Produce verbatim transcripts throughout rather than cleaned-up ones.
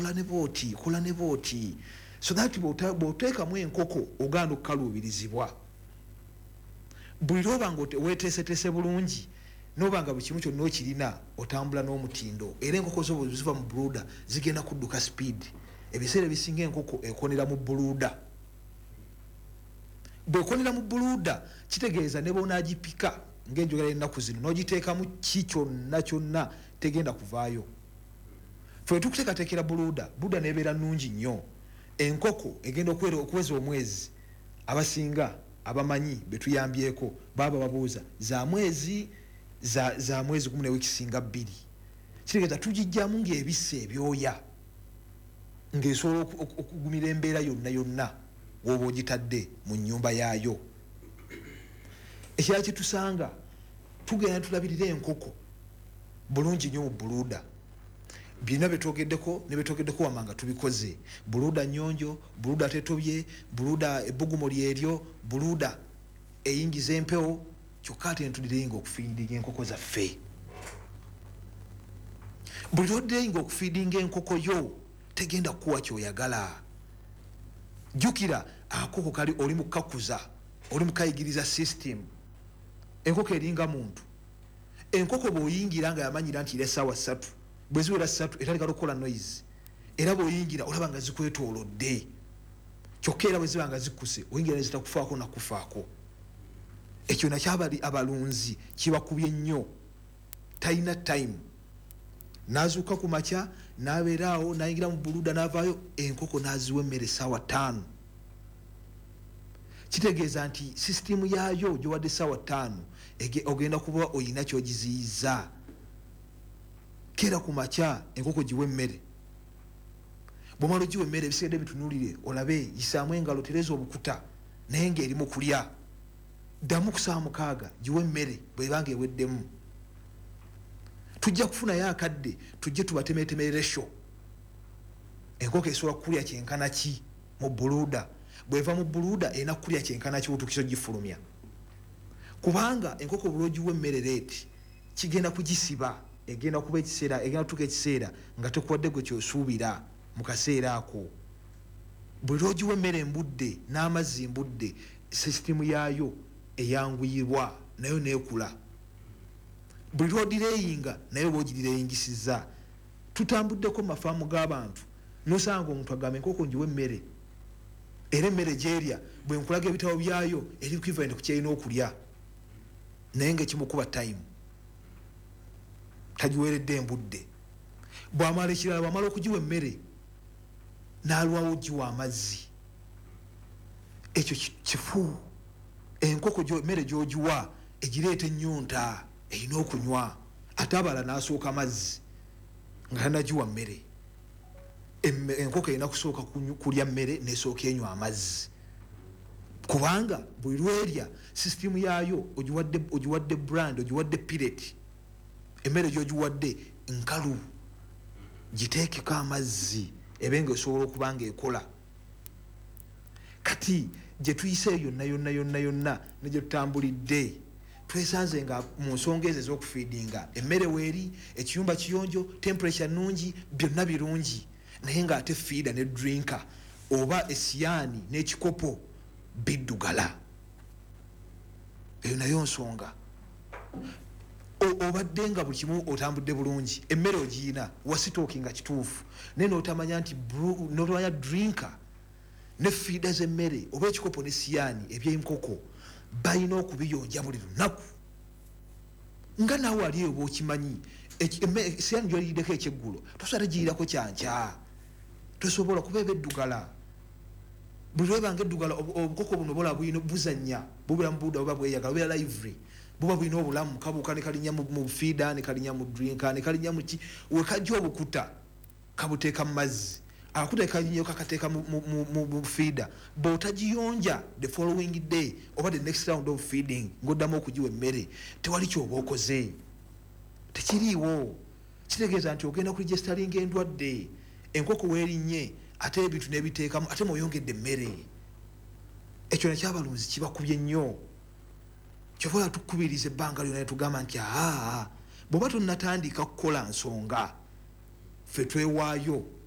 kola ne boti kola ne boti so that boteka mu enkoko oganda okukaluubirizibwa buli lwoba nga weeteeseteese bulungi nobanga buli kimu kyonna okirina otambula n'omutindo era enkoko zo bwe ziva mu buluuda zigenda kudduka speed ebiseera ebisinga enkoko ekonera mu buluuda bwekonera mu buluuda kitegeeza ne bonaagipika ng'enjogera y'ennaku zino n'ogiteekamu ki kyonna kyonna tegenda kuvaayo fe tukuteekateekera buluuda buluuda neebeera nnungi nnyo enkoko egenda okuweza omwezi abasinga abamanyi betuyambyeko baba babuuza za mwezi za, za mwezi gumu ne wiiki singa bbiri kitegeeza tugijjamu ng'ebisse ebyoya ng'esobola okugumira embeera yonna yonna woba ogitadde mu nnyumba yaayo ekirala kyetusanga tugenda tulabirira enkoko bulungi nnyo mu buluuda byonna betwogeddeko ne betwogeddeko wamanga tubikoze buluuda nnyonjo buluuda tetobye buluuda ebbugumo lyeryo buluuda eyingiza empewo kyokka ate ntuddireyinga okufiidinga enkoko zaffe buli lwoddireyinga okufiidinga enkoko yo tegenda kukuwa kyoyagala jjukira akoko kali oli mukakuza oli mukayigiriza system enkoko eringa muntu enkoko bw'oyingira nga yamanyira nti ira essaawa ssatu bwe ziwera ssatu etandika okukola noise era bw'oyingira olaba nga zikwetoolodde kyokka era bwe ziba nga zikkuse oyingira ne zitakufaako nakufaako ekyo nakyabali abalunzi kibakubye nnyo talina time n'azuuka ku makya n'abeeraawo n'ayingira mu buluuda n'avaayo enkoko n'aziwa emmere essaawa ttaano kitegeeza nti sisitimu yaayo gyowadde essaawa ttaano ogenda kuba oyina kyogiziyiza kera ku makya enkoko giwa emmere bw'omala ogiwa emmere ebisigadde bitunuulire olabe yisaamu engalo tereeza obukuta naye ng'erimu kulya ddamu ku ssaawa mukaaga giwa emmere bw'ebanga eweddemu tujja kufunayo akadde tujje tubatemeetemerere sho enkoko esobola kulya kyenkana ki mu buluuda bw'eva mu buluuda erina kulya kyenkana ki butuukiso gifulumya kubanga enkoko buloogiwa emmere reeti kigenda kugisiba egenda kuba ekiseera egenda kutuuka ekiseera nga tekuwadde gwe kyosuubira mu kaseera ako buli lwogiwa emmere embudde n'amazzi embudde sisitimu yaayo eyanguyirwa nayo neekula buli lwodireyinga naye bwogireyingisiza tutambuddeko mu mafaamu g'abantu nosanga omuntu agamba enkoko njiwa emmere era emmere gyerya bwe nkulaga ebitabo byayo eri equivalent ku kyerina okulya naye ngaekimukuba time tagiweeredde embudde bw'amala ekirala bw'amala okugiwa emmere n'alwawo giwa amazzi ekyo kifu enkoko emmere gy'ogiwa egireeta ennyunta erina okunywa ate abala n'asooka amazzi nga tanagiwa mmere enkoko erina kusooka kulya mmere nesooka enywa amazzi kubanga buli lwerya sisitimu yaayo ogiwadde brand ogiwadde pirate emmere gyogiwadde nkalu giteekeko amazzi ebenga esobola okuba nga ekola kati gye tuyiseeyo yonna yonna yonna yonna ne gye tutambulidde twesanze nga mu nsonga ezo ez'okufiidinga emmere weeri ekiyumba kiyonjo temperature nnungi byonna birungi naye ng'ate fiida ne drinka oba esiyaani n'ekikopo biddugala eyo nayo nsonga obadde nga buli kimu otambudde bulungi emmere ogiina wasitooki nga kituufu naye n'otamanya nti n'otamanya drinka ne fiida z'emmere oba ekikopo n'esiyaani ebyenkoko balina okubiyonja buli lunaku nga naawe ali eyo bwokimanyi esiyaani gyoliyiddeko ekyeggulo tosobola tegiyirako kyankya tosobola kubeeba eddugala buli lwebanga eddugala obukoko buno bola buzannya bubira mu buuda buba bweyagala bubeera lively buba bulina obulamu kabuuka ne kalinya mu fiida ne kalinya mu drinka ne kalinya mu ki wekajja obukuta kabuteeka mu mazzi akuta kalinya kakateeka mu fiida bw'otagiyonja the following day oba the next round of feeding ng'oddamu okugiwa emmere tewali kyoba okoze tekiriiwo kitegeeza nti ogenda kuligestalinga endwadde enkoko weerinnye ate ebintu n'ebiteekamu ate mw'oyongedde emmere ekyo nekyabalunzi kibakubye nnyo kyova tukubiriza ebbanga lyonna netugamba nti aa bw'oba tonnatandika kukola nsonga ffe twewaayo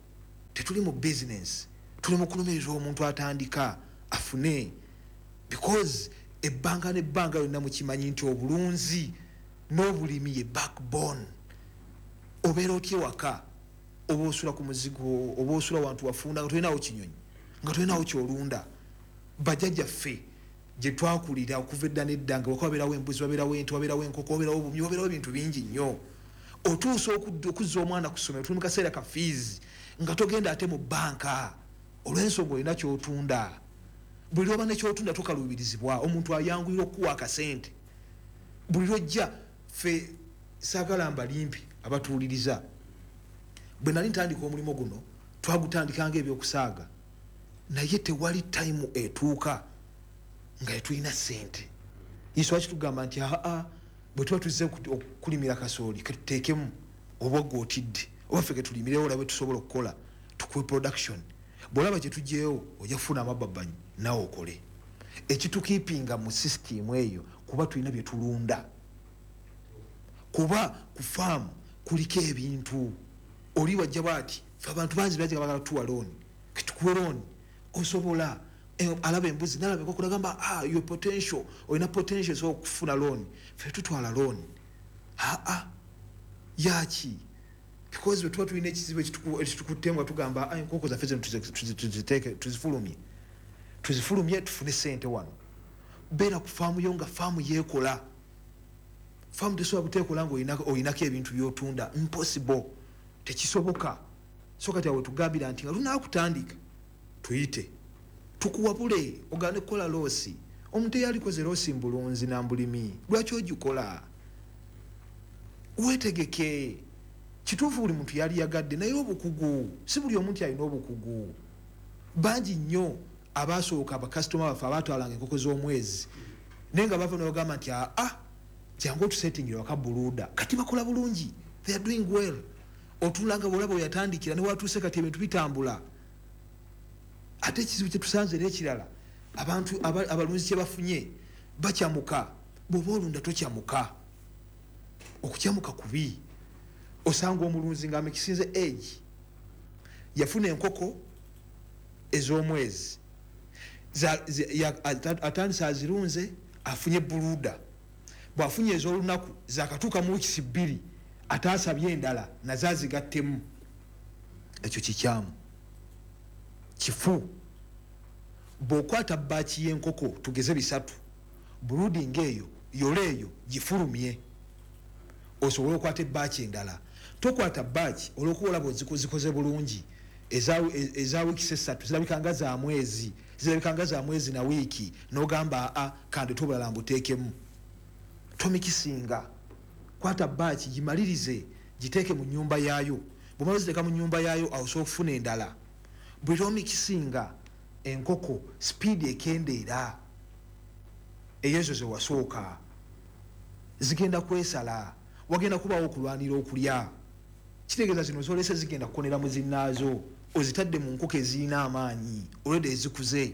tetuli mu business tuli mu kulumirira omuntu atandika afune because ebbanga n'ebbanga yonna mukimanyi nti obulunzi n'obulimi ye backbone obeera otya waka oba osula ku muzigo oba osula wantu wafunda nga tolinawo kinyonyi nga tolinawo kyolunda bajjajjaffe gye twakulira okuva edda n'edda nga waka wabeerawo embuzi wabeerawo ente wabeerawo enkoko wabeerawo obumyu wabeerawo ebintu bingi nnyo otuusa okuzza omwana ku ssomero tuli mu kaseera ka fees nga togenda ate mu banka olw'ensonga olina kyotunda buli lwoba nekyotunda tokaluubirizibwa omuntu ayanguyira okuwa akasente buli lwojja ffe saagala mbalimpi abatuwuliriza bwe nali ntandika omulimu guno twagutandikanga ebyokusaaga naye tewali tayimu etuuka nga tetulina sente iso akitugamba nti aa bwe tuba tuzze okulimira kasooli ketuteekemu obwagga otidde oba ffe ketulimirewo olabe tusobola okukola tukuwe production bwolaba gyetugyewo ojja kufuna amababbanyi nawe okole ekitukiipinga mu sisitimu eyo kuba tulina byetulunda kuba ku faamu kuliko ebintu oli wajja bwati fe abantu bangi bajja bagala tuwa looni ketukuwe looni osobola alaba embuzi nalaba enkoko nagamba ah your potential olina potential so okufuna looni fe tutwala looni aa yaki because wetuba tulina ekizibu ekitukuttemu nga tugamba enkoko zaffe zino tuziteeke tuzifulumye tuzifulumye tufune sente wano beera ku faamu yo nga faamu yeekola faamu tesobola kuteekola nga olinako ebintu byotunda impossible tekisoboka so kati awe tugambira nti nga lunaakutandika tuyite tukuwabule ogane kukola loosi omuntu eyalikoze loosi mbulunzi nambulimi lwaki ogikola weetegeke kituufu buli muntu yali yagadde naye obukugu si buli omuntu alina obukugu bangi nnyo abasooka abakasitoma baffe abatwalanga enkoko z'omwezi naye nga bava nabagamba nti aa jangu otusettingira waka buluuda kati bakola bulungi they are doing well otulanga bwolaba oyatandikira ne watuuse kati ebintu bitambula ate ekizibu kyetusanze era ekirala abantu abalunzi kyebafunye bakyamuka bw'oba olunda tokyamuka okukyamuka kubi osanga omulunzi nga amekisinze age yafuna enkoko ez'omwezi atandisa azirunze afunye buluuda bwafunye ez'olunaku zakatuuka mu wiikisi bbiri ataasabye endala nazazigattemu ekyo kikyamu kifu bw'okwata baaki y'enkoko tugeze bisatu brooding eyo yola eyo gifulumye osobola okwata ebbaaki endala tokwata baaki olwokuba olaba zikoze bulungi eza wiikisi esatu zirabikanga za mwezi zirabikanga za mwezi na wiiki n'ogamba a kandi tobulala mbuteekemu tomikisinga kwata baaki gimalirize giteeke mu nnyumba yaayo bw'omala ziteeka mu nnyumba yaayo awo osobola okufuna endala bwe tomikisinga enkoko sipiidi ekendeera eyezo ze wasooka zigenda kwesala wagenda kubawo okulwanira okulya kitegeeza zino zolese zigenda kukonera mu zinnaazo ozitadde mu nkoko ezirina amaanyi olwedde ezikuze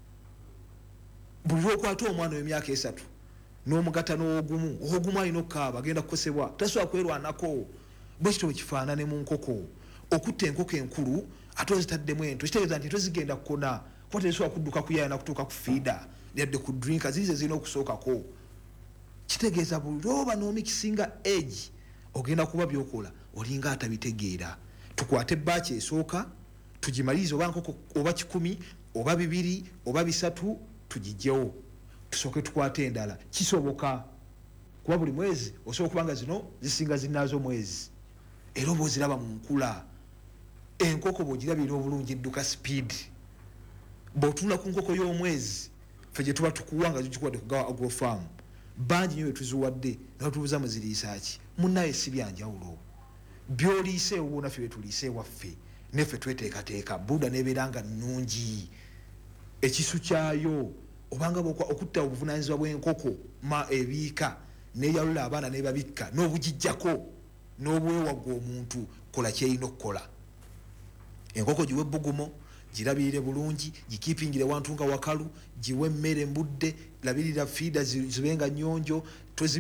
buli lwokwata omwana w'emyaka esatu n'omugata n'ogumu ogumu alina okukaaba agenda kukosebwa tasobola kwerwanako bwe kityo kifaanane mu nkoko okutta enkoko enkulu ate ozitaddemu ento kitegeeza nti ento zigenda kukona kuba tezisobola kudduka kuyaaya nakutuuka ku fiida lyadde ku drinka ziri ze zirina okusookako kitegeeza buli lwoba n'omikisinga age ogenda kuba byokola olinga atabitegeera tukwate ebbaaki esooka tugimalirize oba nkoko oba kikumi oba bibiri oba bisatu tugijjewo tusooke tukwate endala kisoboka kuba buli mwezi osobola okubanga zino zisinga zinnaazo mwezi era oba oziraba mu nkula enkoko bw'ogirabira obulungi edduka sipiidi bw'otunula ku nkoko y'omwezi ffe gye tuba tukuwa nga zigikuwadde kugawa agrofaamu bangi nyo betuziwadde natubuuza muziriisa ki munnaye si byanjawulo byoliiseewo wona ffe betuliise ewaffe neffe tweteekateeka buda nebeera nga nnungi ekisu kyayo obanga okutta obuvunaanyizibwa bw'enkoko ma ebiika neyalula abaana nebabikka n'obugijjako n'obwewagga omuntu kola kyerina okukola enkoko giwe ebbugumo girabirire bulungi gikiipingire wantu nga wakalu giwe emmere embudde labirira fiida zibenga nnyonjo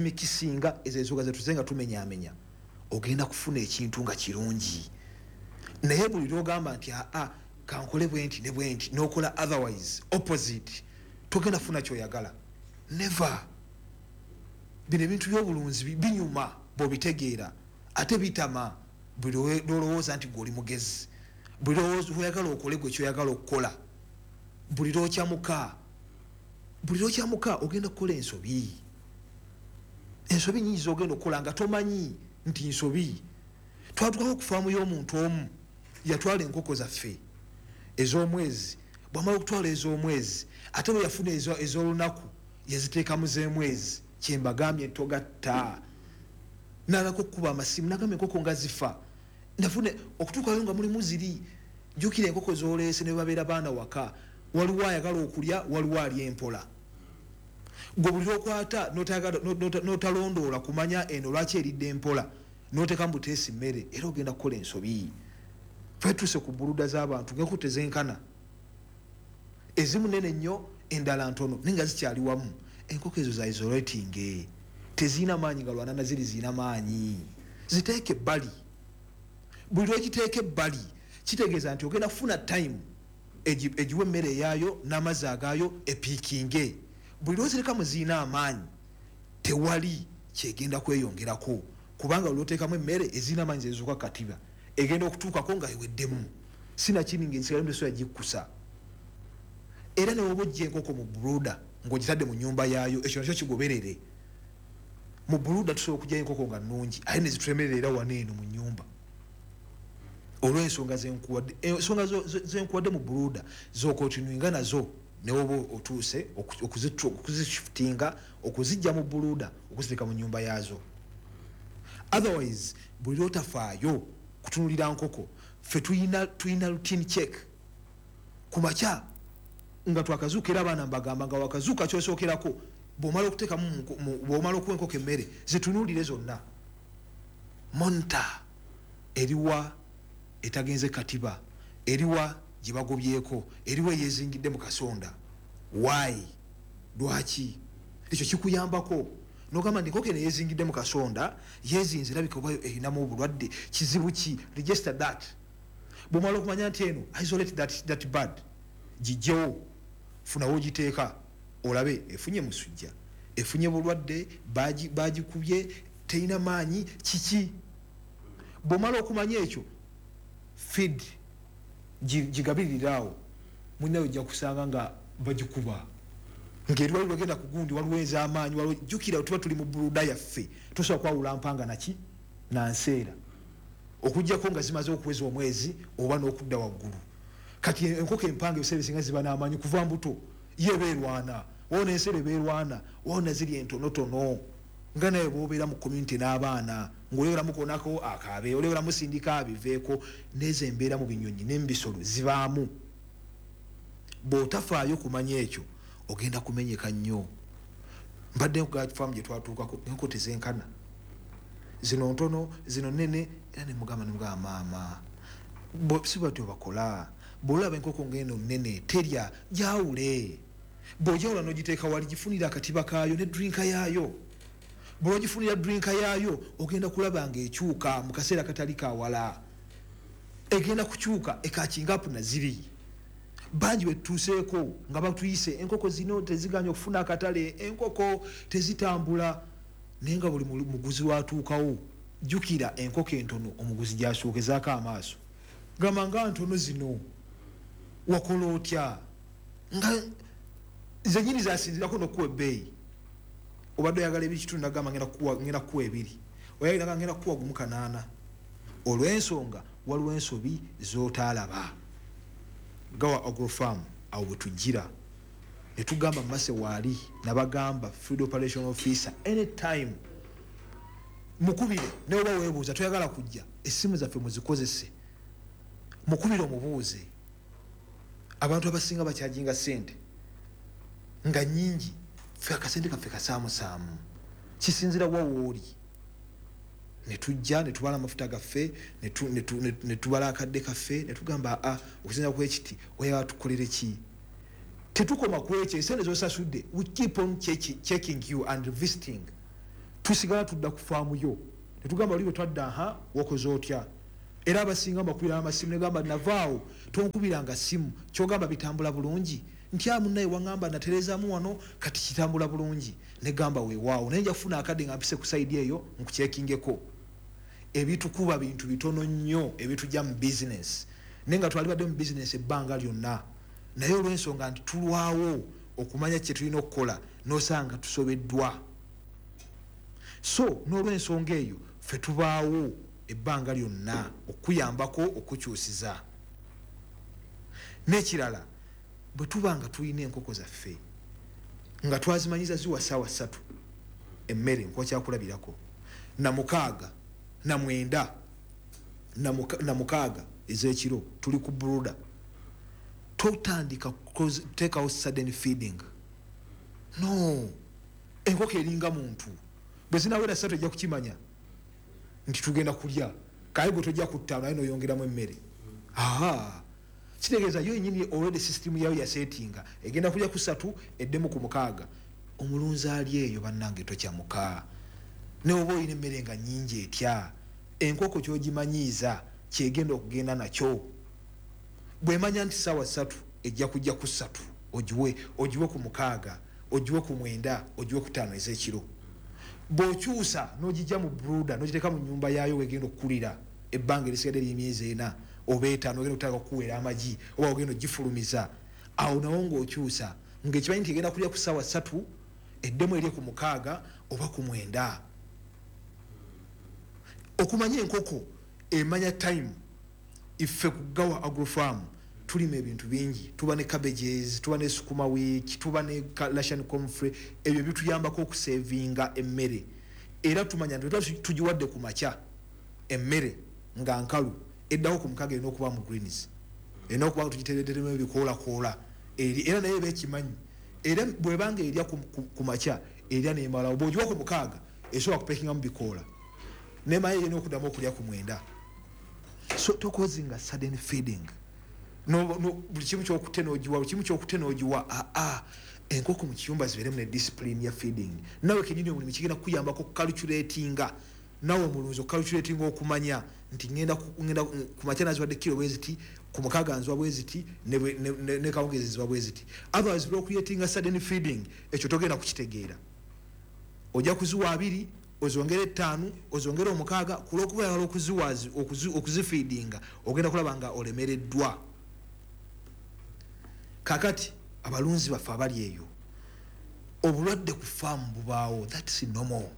tozimikisinga ezo ensonga zetuzenga tumenyaamenya ogenda kufuna ekintu nga kirungi naye buli lwogamba nti aa kankole bwenti ne bwenti nokola otherwise opposite togenda funa kyoyagala. Never. Bino ebintu by'obulunzi binyuma bw'obitegeera ate bitama buli lwolowooza nti gw'oli mugezi, buli lwoyagala okole gwe kyoyagala okukola, buli lwokyamuka buli lwokyamuka ogenda kukola ensobi. Ensobi nyingi zogenda okukola nga tomanyi nti nsobi. Twatukako okufaamu y'omuntu omu yatwala enkoko zaffe ez'omwezi, bw'amala okutwala ez'omwezi ate bwe yafuna ez'olunaku yaziteekamu z'emwezi, kyembagambye togatta. Nalako okukuba amasimu nagamba enkoko nga zifa, nafune okutuukayo nga mulimu ziri. Jjukira enkoko z'oleese ne babeera baana waka, waliwo ayagala okulya, waliwo ali empola. Gwe buli lwokwata n'otalondoola kumanya eno lwaki eridde empola, n'oteeka mu buteesi mmere, era ogenda kukola ensobi. Twetuuse ku buluda z'abantu ng'enkoko tezenkana, ezimu nene nnyo endala ntono naye nga zikyali wamu. Enkoko ezo za isolating, tezirina maanyi nga lwanana ziri zirina maanyi. Ziteeke ebbali. Buli lwogiteeka ebbali kitegeeza nti ogenda kufuna time egiwa emmere yaayo n'amazzi agaayo epiikinge. Buli lwozireka mu zirina amaanyi tewali kyegenda kweyongerako, kubanga lwoteekamu emmere ezirina amaanyi zezuuka katiba egenda okutuukako nga eweddemu. Sinakiri ng'ensigala ndeso yagikkusa. Era ne woba ojja enkoko mu buluda ng'ogitadde mu nnyumba yaayo, ekyo nakyo kigoberere. Mu buluda tusobola okugyayo enkoko nga nnungi aye ne zitulemerera wano eno mu nnyumba olw'ensonga zenkuwadde. Ensonga zenkuwadde mu buluda z'okootinuinga nazo ne woba otuuse okuzishifutinga okuzijja mu buluda okuziteeka mu nnyumba yaazo. Otherwise buli lwotafaayo kutunulira nkoko, ffe tuyina routine check ku makya nga twakazuuka. Era abaana mbagamba nga wakazuuka kyosookerako bw'omala okuteekamu bw'omala okuwa enkoko emmere zitunuulire zonna. Monta eriwa etagenze katiba, eriwa gye bagobyeko, eriwa eyeezingidde mu kasonda. Why? Lwaki? Ekyo kikuyambako n'ogamba nti enkoko eno eyeezingidde mu kasonda, yeezinze erabika oba erinamu obulwadde, kizibu ki? Register that. Bw'omala okumanya nti eno isolate that, that bad, gijjewo, funawo ogiteeka olabe efunye musujja, efunye bulwadde, bagikubye, terina maanyi, kiki. Bw'omala okumanya ekyo, feed gigabiririraawo, munnayo ojja kusanga nga bagikuba ng'erwali lwagenda ku gundi waliwo ez'amaanyi. Waliwo jjukira tuba tuli mu buluda yaffe, tosobola kwawula mpanga naki nanseera okuggyako nga zimaze okuweza omwezi oba n'okudda waggulu. Kati enkoko empanga ebiseera ebisinga ziba n'amaanyi kuva mbuto, ye beerwana, wona enseera beerwana, wona ziri entonotono. Nga naye bw'obeera mu community n'abaana ng'oleberamu konako akaabe, oleberamu sindika abiveeko, n'ezo embeera mu binyonyi n'embisolo zibaamu. Bw'otafaayo kumanya ekyo ogenda kumenyeka nnyo. Mbadde kugafaamu gye twatuukako enkoko tezenkana, zino ntono zino nene, era ne mugamba ne mugamba maama si batyo bakola. Bw'olaba enkoko ng'eno nene terya, gyawule. Bw'ojawula n'ogiteeka wali gifunira akatiba kaayo ne drinka yaayo. Bw'ogifunira drinka yaayo ogenda kulaba ng'ekyuka mu kaseera katali kawala. Egenda kukyuka ekakingapu na ziri. Bangi bwe tutuuseeko nga batuyise enkoko zino teziganya okufuna akatale, enkoko tezitambula. Naye nga buli muguzi lwatuukawo, jjukira enkoko entono omuguzi gy'asookezaako amaaso, gamba nga ntono zino wakola otya, nga zenyini zasinzirako n'okuwa ebbeeyi. Obadde oyagala ebiri kitundu nagamba ngenda kukuwa ebiri, oyagala ngenda kukuwa gumu kanaana. Olw'ensonga waliwo ensobi z'otaalaba. Gawa Agrofarm awo bwe tujjira ne tugamba Mase waali nabagamba Field Operation Officer anytime mukubire ne oba weebuuza toyagala kujja, essimu zaffe muzikozese, mukubire omubuuze. Abantu abasinga bakyajinga ssente nga nnyingi, ffe akasente kaffe kasaamusaamu, kisinzira wa wooli. Ne tujja ne tubala amafuta gaffe ne tubala akadde kaffe ne tugamba a okusinza ku ekiti oyagala tukolere ki. Tetukoma ku ekyo, esente z'osasudde, we keep on checking you and visiting. Tusigala tudda ku faamu yo ne tugamba oli bwe twadda aha wakoze otya, era abasinga bakubira amasimu ne gamba navaawo tonkubiranga simu kyogamba bitambula bulungi nti amunaye wangamba natereezaamu wano kati kitambula bulungi ne gamba weewaawo naye nja kufuna akadde nga mpise ku saidi eyo nkukyekingeko ebitukuba bintu bitono nnyo ebitujja mu bizinesi naye nga twalibadde mu bizinesi ebbanga lyonna naye olw'ensonga nti tulwawo okumanya kye tulina okukola n'osanga tusobeddwa so n'olw'ensonga eyo ffe tubaawo ebbanga lyonna okuyambako okukyusiza n'ekirala bwe tuba nga tulina enkoko zaffe nga twazimanyiza ziwa ssaawa ssatu emmere nkokyakulabirako na mukaaga na mwenda na mukaaga ez'ekiro tuli ku bruda totandika teekawo sudden feeding no enkoko eringa muntu bwe zinawera ssatu ejja kukimanya nti tugenda kulya kaye gwe tojja ku ttaano aye noyongeramu emmere aha kitegeeza yo yenyini already system yayo yasetinga egenda kulya ku ssatu eddemu ku mukaaga omulunzi ali eyo bannange tokyamuka ne oba oyina emmere nga nnyingi etya enkoko kyogimanyiiza kyegenda okugenda nakyo bwemanya nti ssaawa ssatu ejja kujja ku ssatu ogiwe ogiwe ku mukaaga ogiwe ku mwenda ogiwe ku ttaano ez'ekiro bw'okyusa n'ogijja mu bruda n'ogiteeka mu nnyumba yaayo wegenda okukulira ebbanga erisigadde ly'emyezi ena oba etaano ogenda okutandika okukuweera amagi oba ogenda ogifulumiza awo nawo ng'okyusa ng'ekimanyi nti egenda kulya ku ssaawa ssatu eddemu erye ku mukaaga oba ku mwenda okumanya enkoko emanya time iffe kugawa agrofarm tulima ebintu bingi tuba ne cabbages tuba ne sukuma wiki tuba ne Russian comfrey ebyo bituyambako okusevinga emmere era tumanya nti tugiwadde ku makya emmere nga nkalu eddawo ku mukaaga erina okuba mu greens erina okuba nga tugitereddemu ebikoolakoola era naye bekimanyi era bwebanga erya ku makya erya nemalawo bw'ogiwa ku mukaaga esobola kupekingamu bikoola nemaye erina okuddamu okulya ku mwenda so tokozinga sudden feeding no no buli kimu kyokute n'ogiwa buli kimu kyokute n'ogiwa aa enkoko mu kiyumba zibeeremu ne discipline ya feeding nawe kenyini omulimu kigenda kukuyambako calculatinga nawe omulunzi okalculatinga okumanya nti ngenda ngenda ku makya naziwadde kilo bwe ziti ku mukaaga nziwa bwe ziti ne kawungezi ziba bwe ziti otherwise bwe okuyetinga sudden feeding ekyo togenda kukitegeera ojja kuziwa abiri ozongera ettaano ozongera omukaaga kulwokuba yagala okuziwazi okuzifeedinga ogenda kulaba nga olemereddwa kakati abalunzi baffe abali eyo obulwadde ku faamu bubaawo that's normal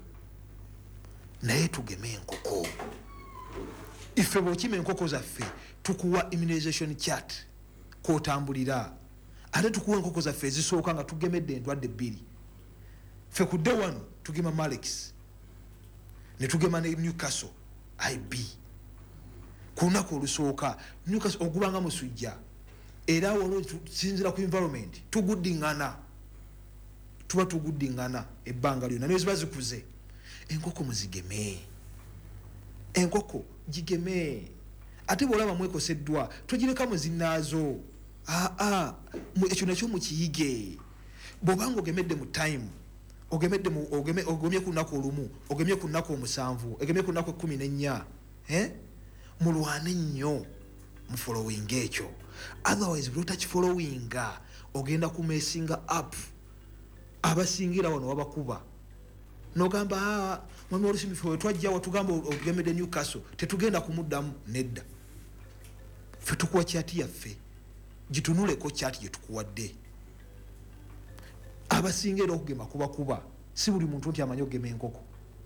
naye tugeme enkoko ife bwokima enkoko zaffe tukuwa immunization chart kwotambulira ate tukuwa enkoko zaffe ezisooka nga tugemedde endwadde bbiri ffe ku day one tugema Malex ne tugema ne Newcastle I B ku lunaku olusooka Newcastle ogubanga musujja era wano kisinzira ku environment tuguddingana tuba tuguddingana ebbanga lyonna naye ziba zikuze enkoko muzigeme enkoko gigeme ate bwolaba mwekoseddwa togireka muzinaazo aa ekyo nakyo mukiyige bwobanga ogemedde mu time ogemedde mu ogeme ogomye ku lunaku olumu ogemye ku lunaku omusanvu ogemye ku lunaku ekkumi n'ennya eh mulwane nnyo mu following ekyo otherwise bwe otakifollowinga ogenda kumesinga up abasingira wano wabakuba nogamba mwami olusimbifu we twajja watugamba ogemedde Newcastle tetugenda kumuddamu nedda ffe tukuwa kyati yaffe gitunuleko kyati gye tukuwadde abasingira okugema kuba kuba si buli muntu nti amanyi okugema enkoko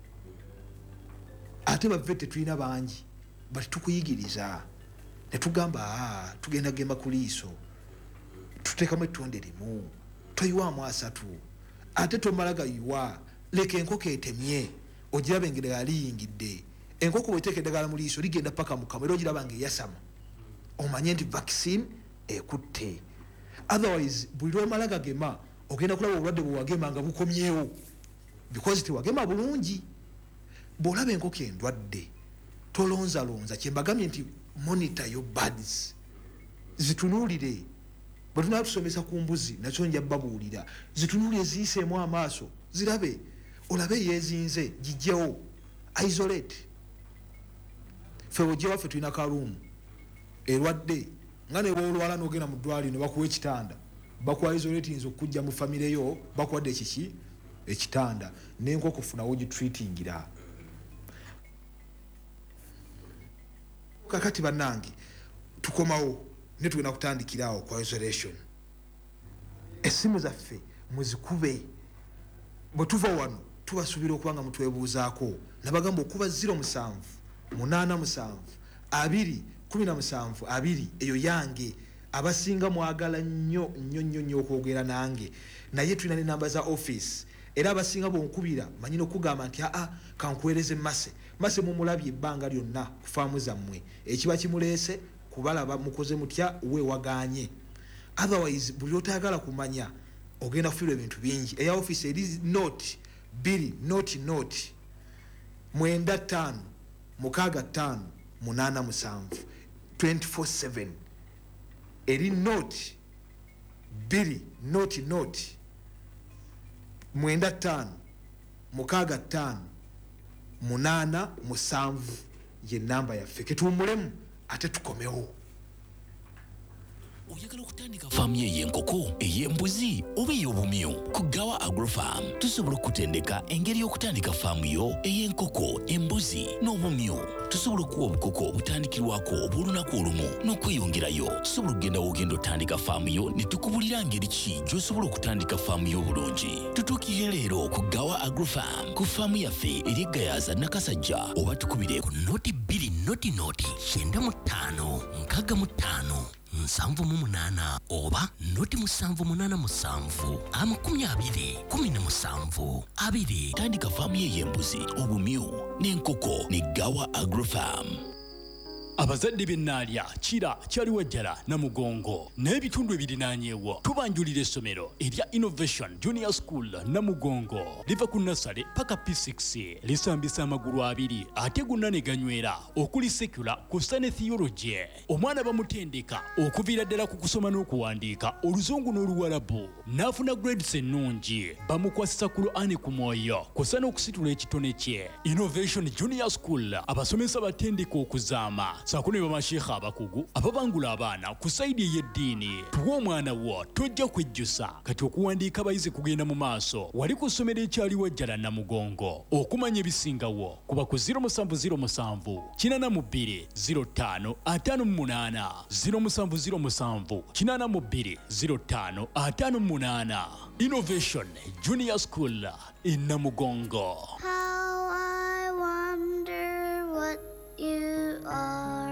ate bavve tetulina bangi bati tukuyigiriza netugamba tugenda gema ku liiso tuteekamu ettonde limu toyiwaamu asatu ate tomala gayiwa leka enkoko etemye ogiraba engeri yaliyingidde enkoko bweteeka eddagala mu liiso ligenda paka mukamwa era ogiraba nga eyasama omanye nti vaccine ekutte otherwise buli lwomala gagema ogenda kulaba obulwadde bwewagema nga bukomyewo because tewagema bulungi bwolaba enkoko endwadde tolonzalonza kyembagamye nti monitor your birds zitunuulire bwe tunaba tusomesa ku mbuzi nakyo nja babuulira zitunuulire ziyiseemu amaaso zirabe olabe yeezinze gijjewo isolate fe ojja waffe tulina kaluumu erwadde nga ne bwolwala n'ogenda mu ddwaliro ne bakuwa ekitanda bakuwa isolatings okujja mu famire yo bakuwadde ekiki ekitanda n'enkoko funawo gitreatingira. Kakati bannange tukomawo ne tugenda kutandikirawo kwa isolation. Essimu zaffe muzikube bwe tuva wano tubasuubira okuba nga mutwebuuzaako nabagamba okuba zero musanvu munaana musanvu abiri kumi na musanvu abiri eyo yange abasinga mwagala nnyo nnyo nnyo nnyo okwogera nange naye tulina ne namba za office era abasinga bonkubira manyina okugamba nti aa kankuweereze Mase Mase mumulabye ebbanga lyonna kufaamu zammwe ekiba kimuleese kubalaba mukoze mutya weewaganye. Otherwise buli otayagala kumanya ogenda kufiirwa ebintu bingi. Eya office eri note biri note note mwenda ttaano mukaaga ttaano munaana musanvu twenty-four seven eri note biri note note mwenda ttaano mukaaga ttaano munaana musanvu ye namba yaffe ketuwummulemu ate tukomewo. Oyagala okutandika faamu y'enkoko ey'embuzi oba ey'obumyu ku Gawa Agrofarm tusobola okutendeka engeri y'okutandika faamu yo ey'enkoko embuzi n'obumyu. Tusobola okuwa obukoko obutandikirwako obw'olunaku olumu n'okweyongerayo. Tusobola okugenda w'ogenda otandika faamu yo ne tukubulira ngeri ki gy'osobola okutandika faamu yo obulungi. Tutuukire leero ku Gawa Agrofarm ku faamu yaffe eri Gayaza Nakasajja oba tukubire ku noti bbiri noti noti kyenda mu ttaano nkaaga mu ttaano nsanvu mu munaana oba noti musanvu munaana musanvu amakumi abiri kumi na musanvu abiri. Tandika faamu ye y'embuzi obumyu n'enkoko ne Gawa Agrofarm. Abazadde b'ennaalya kira kyali wajjala na mugongo n'ebitundu ebirinaanyeewo tubanjulira essomero erya Innovation Junior School na mugongo liva ku nasale paka P six lisambisa amagulu abiri ate gonna ne ganywera okuli secular kussa ne theology. Omwana bamutendeka okuviira ddala ku kusoma n'okuwandiika oluzungu n'oluwalabu n'afuna grades ennungi bamukwasisa ku Luani ku mwoyo kussa n'okusitula ekitone kye. Innovation Junior School abasomesa batendeka okuzaama saako ne bamasheekha abakugu ababangula abaana ku sayidi ey'eddiini. Tuwa omwana wo tojja kwejjusa kati okuwandiika abayizi kugenda mu maaso. Wali ku ssomero ekyali wajjala na mugongo okumanya ebisingawo kuba ku zero musanvu zero musanvu kinaana mu bbiri zero ttaano ataano mu munaana zero musanvu zero musanvu kinaana mu bbiri zero ttaano ataano mu munaana. Innovation Junior School in Namugongo. How I wonder what you are.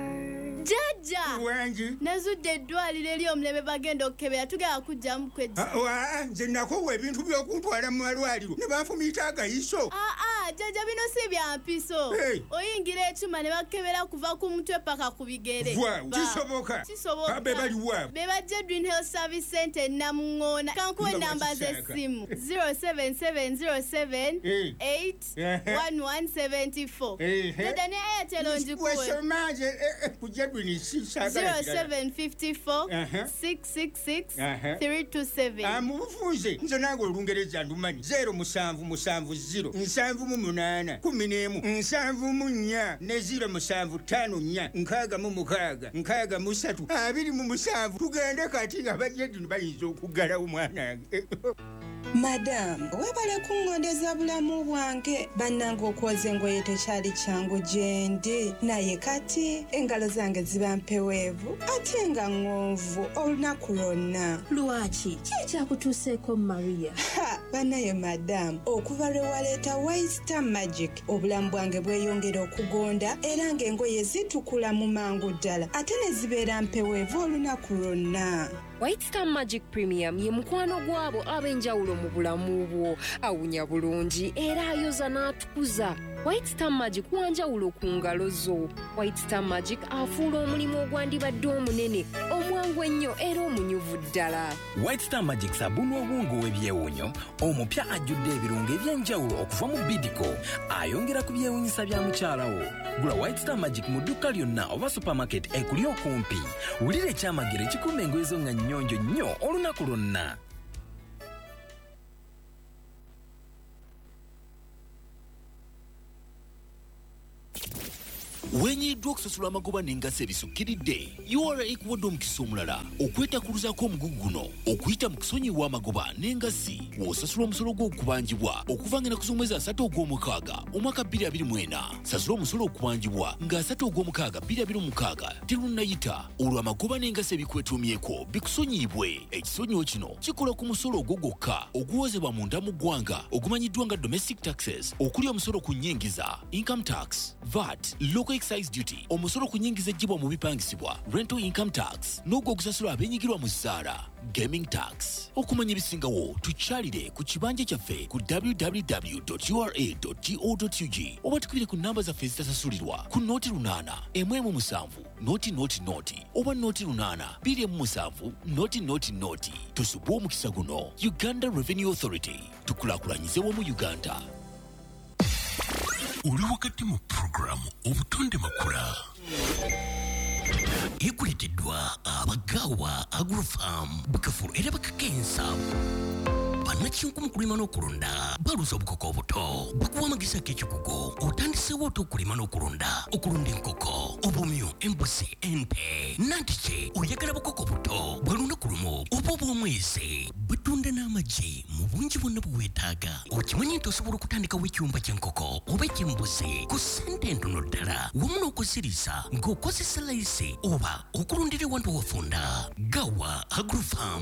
Jaja wangi nazudde eddwaliro eri omulebe bagenda okukebera tugenda kujjamu kwejja. Wa nze nakowa ebintu by'okuntwala mu malwaliro ne banfumiita agayiso. Aa jaja bino si bya mpiso. Hey. Oyingira ekyuma ne bakebera kuva ku mutwe paka ku bigere. Wow, kisoboka. Kisoboka. Be bali wa. Be bajja Dream Health Service Center Namungoona. Kankuwe namba z'essimu zero seven seven zero seven eight one one seven four. Jaja ne Airtel onjikuwe. Wesomaje kujja Dwini sisa zero seven five four six six six three two seven. Amufunze nze nange olungereza ndumanyi zero musanvu musanvu zero nsanvu mu munaana kumi n'emu nsanvu mu nnya ne zero musanvu ttaano nnya nkaaga mu mukaaga nkaaga mu ssatu abiri mu musanvu. Tugende kati abajjedi bayinza okuggalawo mwanange. Madam, webale kungondeza bulamu bwange bannange okwoza engoye tekyali kyangu gyendi naye kati engalo zange ziba mpeweevu ate nga ŋŋonvu olunaku lwonna. Lwaki ki ekyakutuuseeko Maria? Ha, bannaye madam, okuva lwe waleeta White Star Magic obulamu bwange bweyongera okugonda era ng'engoye zitukula mu mangu ddala ate ne zibeera mpeweevu olunaku lwonna. White Star Magic Premium ye mukwano gwabo ab'enjawulo mu bulamu bwo. Awunya bulungi era ayoza n'atukuza. White Star Magic wanjawulo ku ngalo zo. White Star Magic afuula omulimu ogwandibadde omunene omwangu ennyo era omunyuvu ddala. White Star Magic sabuni obwongo w'ebyewunyo omupya ajjudde ebirungo eby'enjawulo okuva mu Bidco ayongera ku byewunyisa bya mukyala wo. Gula White Star Magic mu dduka lyonna oba supermarket ekuli okumpi. Wulira ekyamagero ekikuuma engoye zo nga nnyonjo nnyo olunaku lwonna. wenyiddwa okusasula amagoba n'engasi ebisukkiridde U R A ekuwadde omukisa omulala okwetakuluzaako omugugu guno okuyita mu kusonyiwa amagoba n'engasi w'osasula omusolo gw'okubanjibwa okuva ng'ennaku z'omwezi asatu ogw'omukaaga omwaka bbiri abiri mu ena. Sasula omusolo okubanjibwa nga asatu ogw'omukaaga bbiri abiri mu mukaaga terunnayita olwo amagoba n'engasi ebikwetuumyeko bikusonyiibwe. Ekisonyiwo kino kikola ku musolo ogwo gwokka oguwozebwa munda mu ggwanga ogumanyiddwa nga domestic taxes, okuli omusolo ku nnyingiza income tax, V A T, local excise duty, omusolo ku nnyingiza ejjibwa mu bipangisibwa rental income tax, n'ogwo ogusasula abenyigirwa mu zzaala gaming tax. Okumanya ebisingawo tukyalire ku kibanja kyaffe ku w w w dot u r a dot go dot u g oba tukubire ku namba zaffe ezitasasulirwa ku nooti lunaana emu emu musanvu nooti nooti nooti oba nooti lunaana bbiri emu musanvu nooti nooti nooti. Tusubwe omukisa guno. Uganda Revenue Authority, tukulaakulanyize wamu Uganda. Oli wakati mu programu obutonde makula ekuleteddwa abagaawa Agrofarm Bukafulu era bakakensa bannakinku mu kulima n'okulunda baluza obukoko obuto bakuwa amagezi ag'ekikugo otandiseewo oti okulima n'okulunda okulunda enkoko obumyu embuzi ente nantiki oyagala bukoko buto bwa lunaku lumu oba obw'omwezi batunda n'amagi mu bungi bwonna bwe weetaaga. Okimanyi nti osobola okutandikawo ekyumba ky'enkoko oba eky'embuzi ku ssente entono ddala wamu n'okuziriza ng'okozesa layisi oba okulundira ewantu wafunda. Gawa Agrofarm.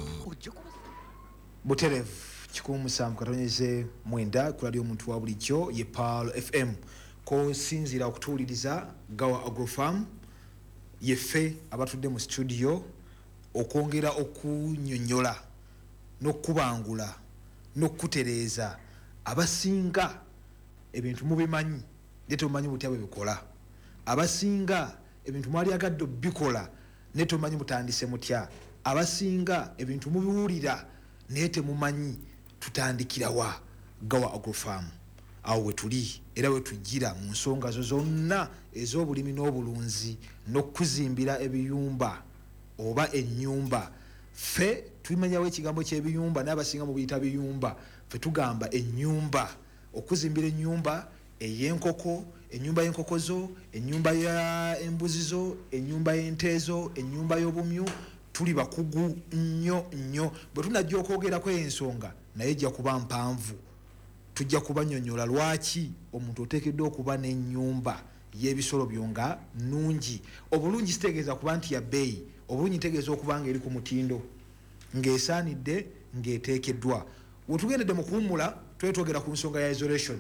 Buterevu kikumi musanvu katonyeze mwenda kuladio omuntu wa bulijjo ye Paul F M ko sinzira okutuuliriza Gawa Agrofarm yeffe abatudde mu studio okwongera okunyonyola n'okubangula n'okutereeza abasinga ebintu mubimanyi ne tomanyi butya bwe bikola, abasinga ebintu mwali agadde bikola ne tomanyi mutandise mutya, abasinga ebintu mubiwulira naye temumanyi tutandikira wa. Gawa Agrofarm awo we tuli era we tujjira mu nsonga zo zonna ez'obulimi n'obulunzi n'okuzimbira ebiyumba oba ennyumba. Ffe tumanyawo ekigambo ky'ebiyumba n'abasinga mu biyita biyumba, ffe tugamba ennyumba, okuzimbira ennyumba ey'enkoko, ennyumba y'enkoko zo, ennyumba ya embuzi zo, ennyumba y'ente zo, ennyumba y'obumyu. Tuli bakugu nnyo nnyo bwe tunajja okwogerako ensonga naye ejja kuba mpanvu. Tujja kubanyonyola lwaki omuntu oteekeddwa okuba n'ennyumba y'ebisolo byonga nnungi. Obulungi sitegeeza kuba nti ya bbeeyi, obulungi ntegeeza okuba nga eri ku mutindo ng'esaanidde ng'eteekeddwa. We tugendedde mu kuwummula twetwogera ku nsonga ya isolation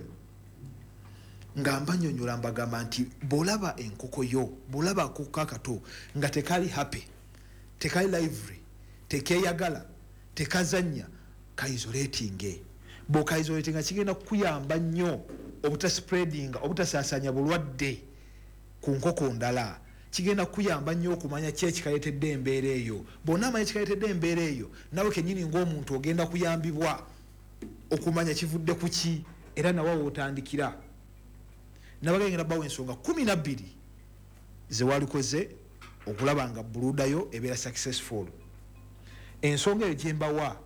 nga mbanyonyola mbagamba nti bw'olaba enkoko yo, bw'olaba akoko akato nga tekali happy, tekali lively, tekeyagala, tekazanya, kaisolatinge. Bw'okaisolatinga kigenda kukuyamba nnyo obutaspreadinga, obutasasanya bulwadde ku nkoko ndala. Kigenda kukuyamba nnyo okumanya ki ekikaleetedde embeera eyo. Bw'onaamanya ekikaleetedde embeera eyo nawe kennyini ng'omuntu ogenda kuyambibwa okumanya kivudde ku ki era nawe wootandikira. Nabagenda bawo ensonga kumi na bbiri ze walikoze okulaba nga buludayo ebeera successful. Ensonga eyo gye mbawa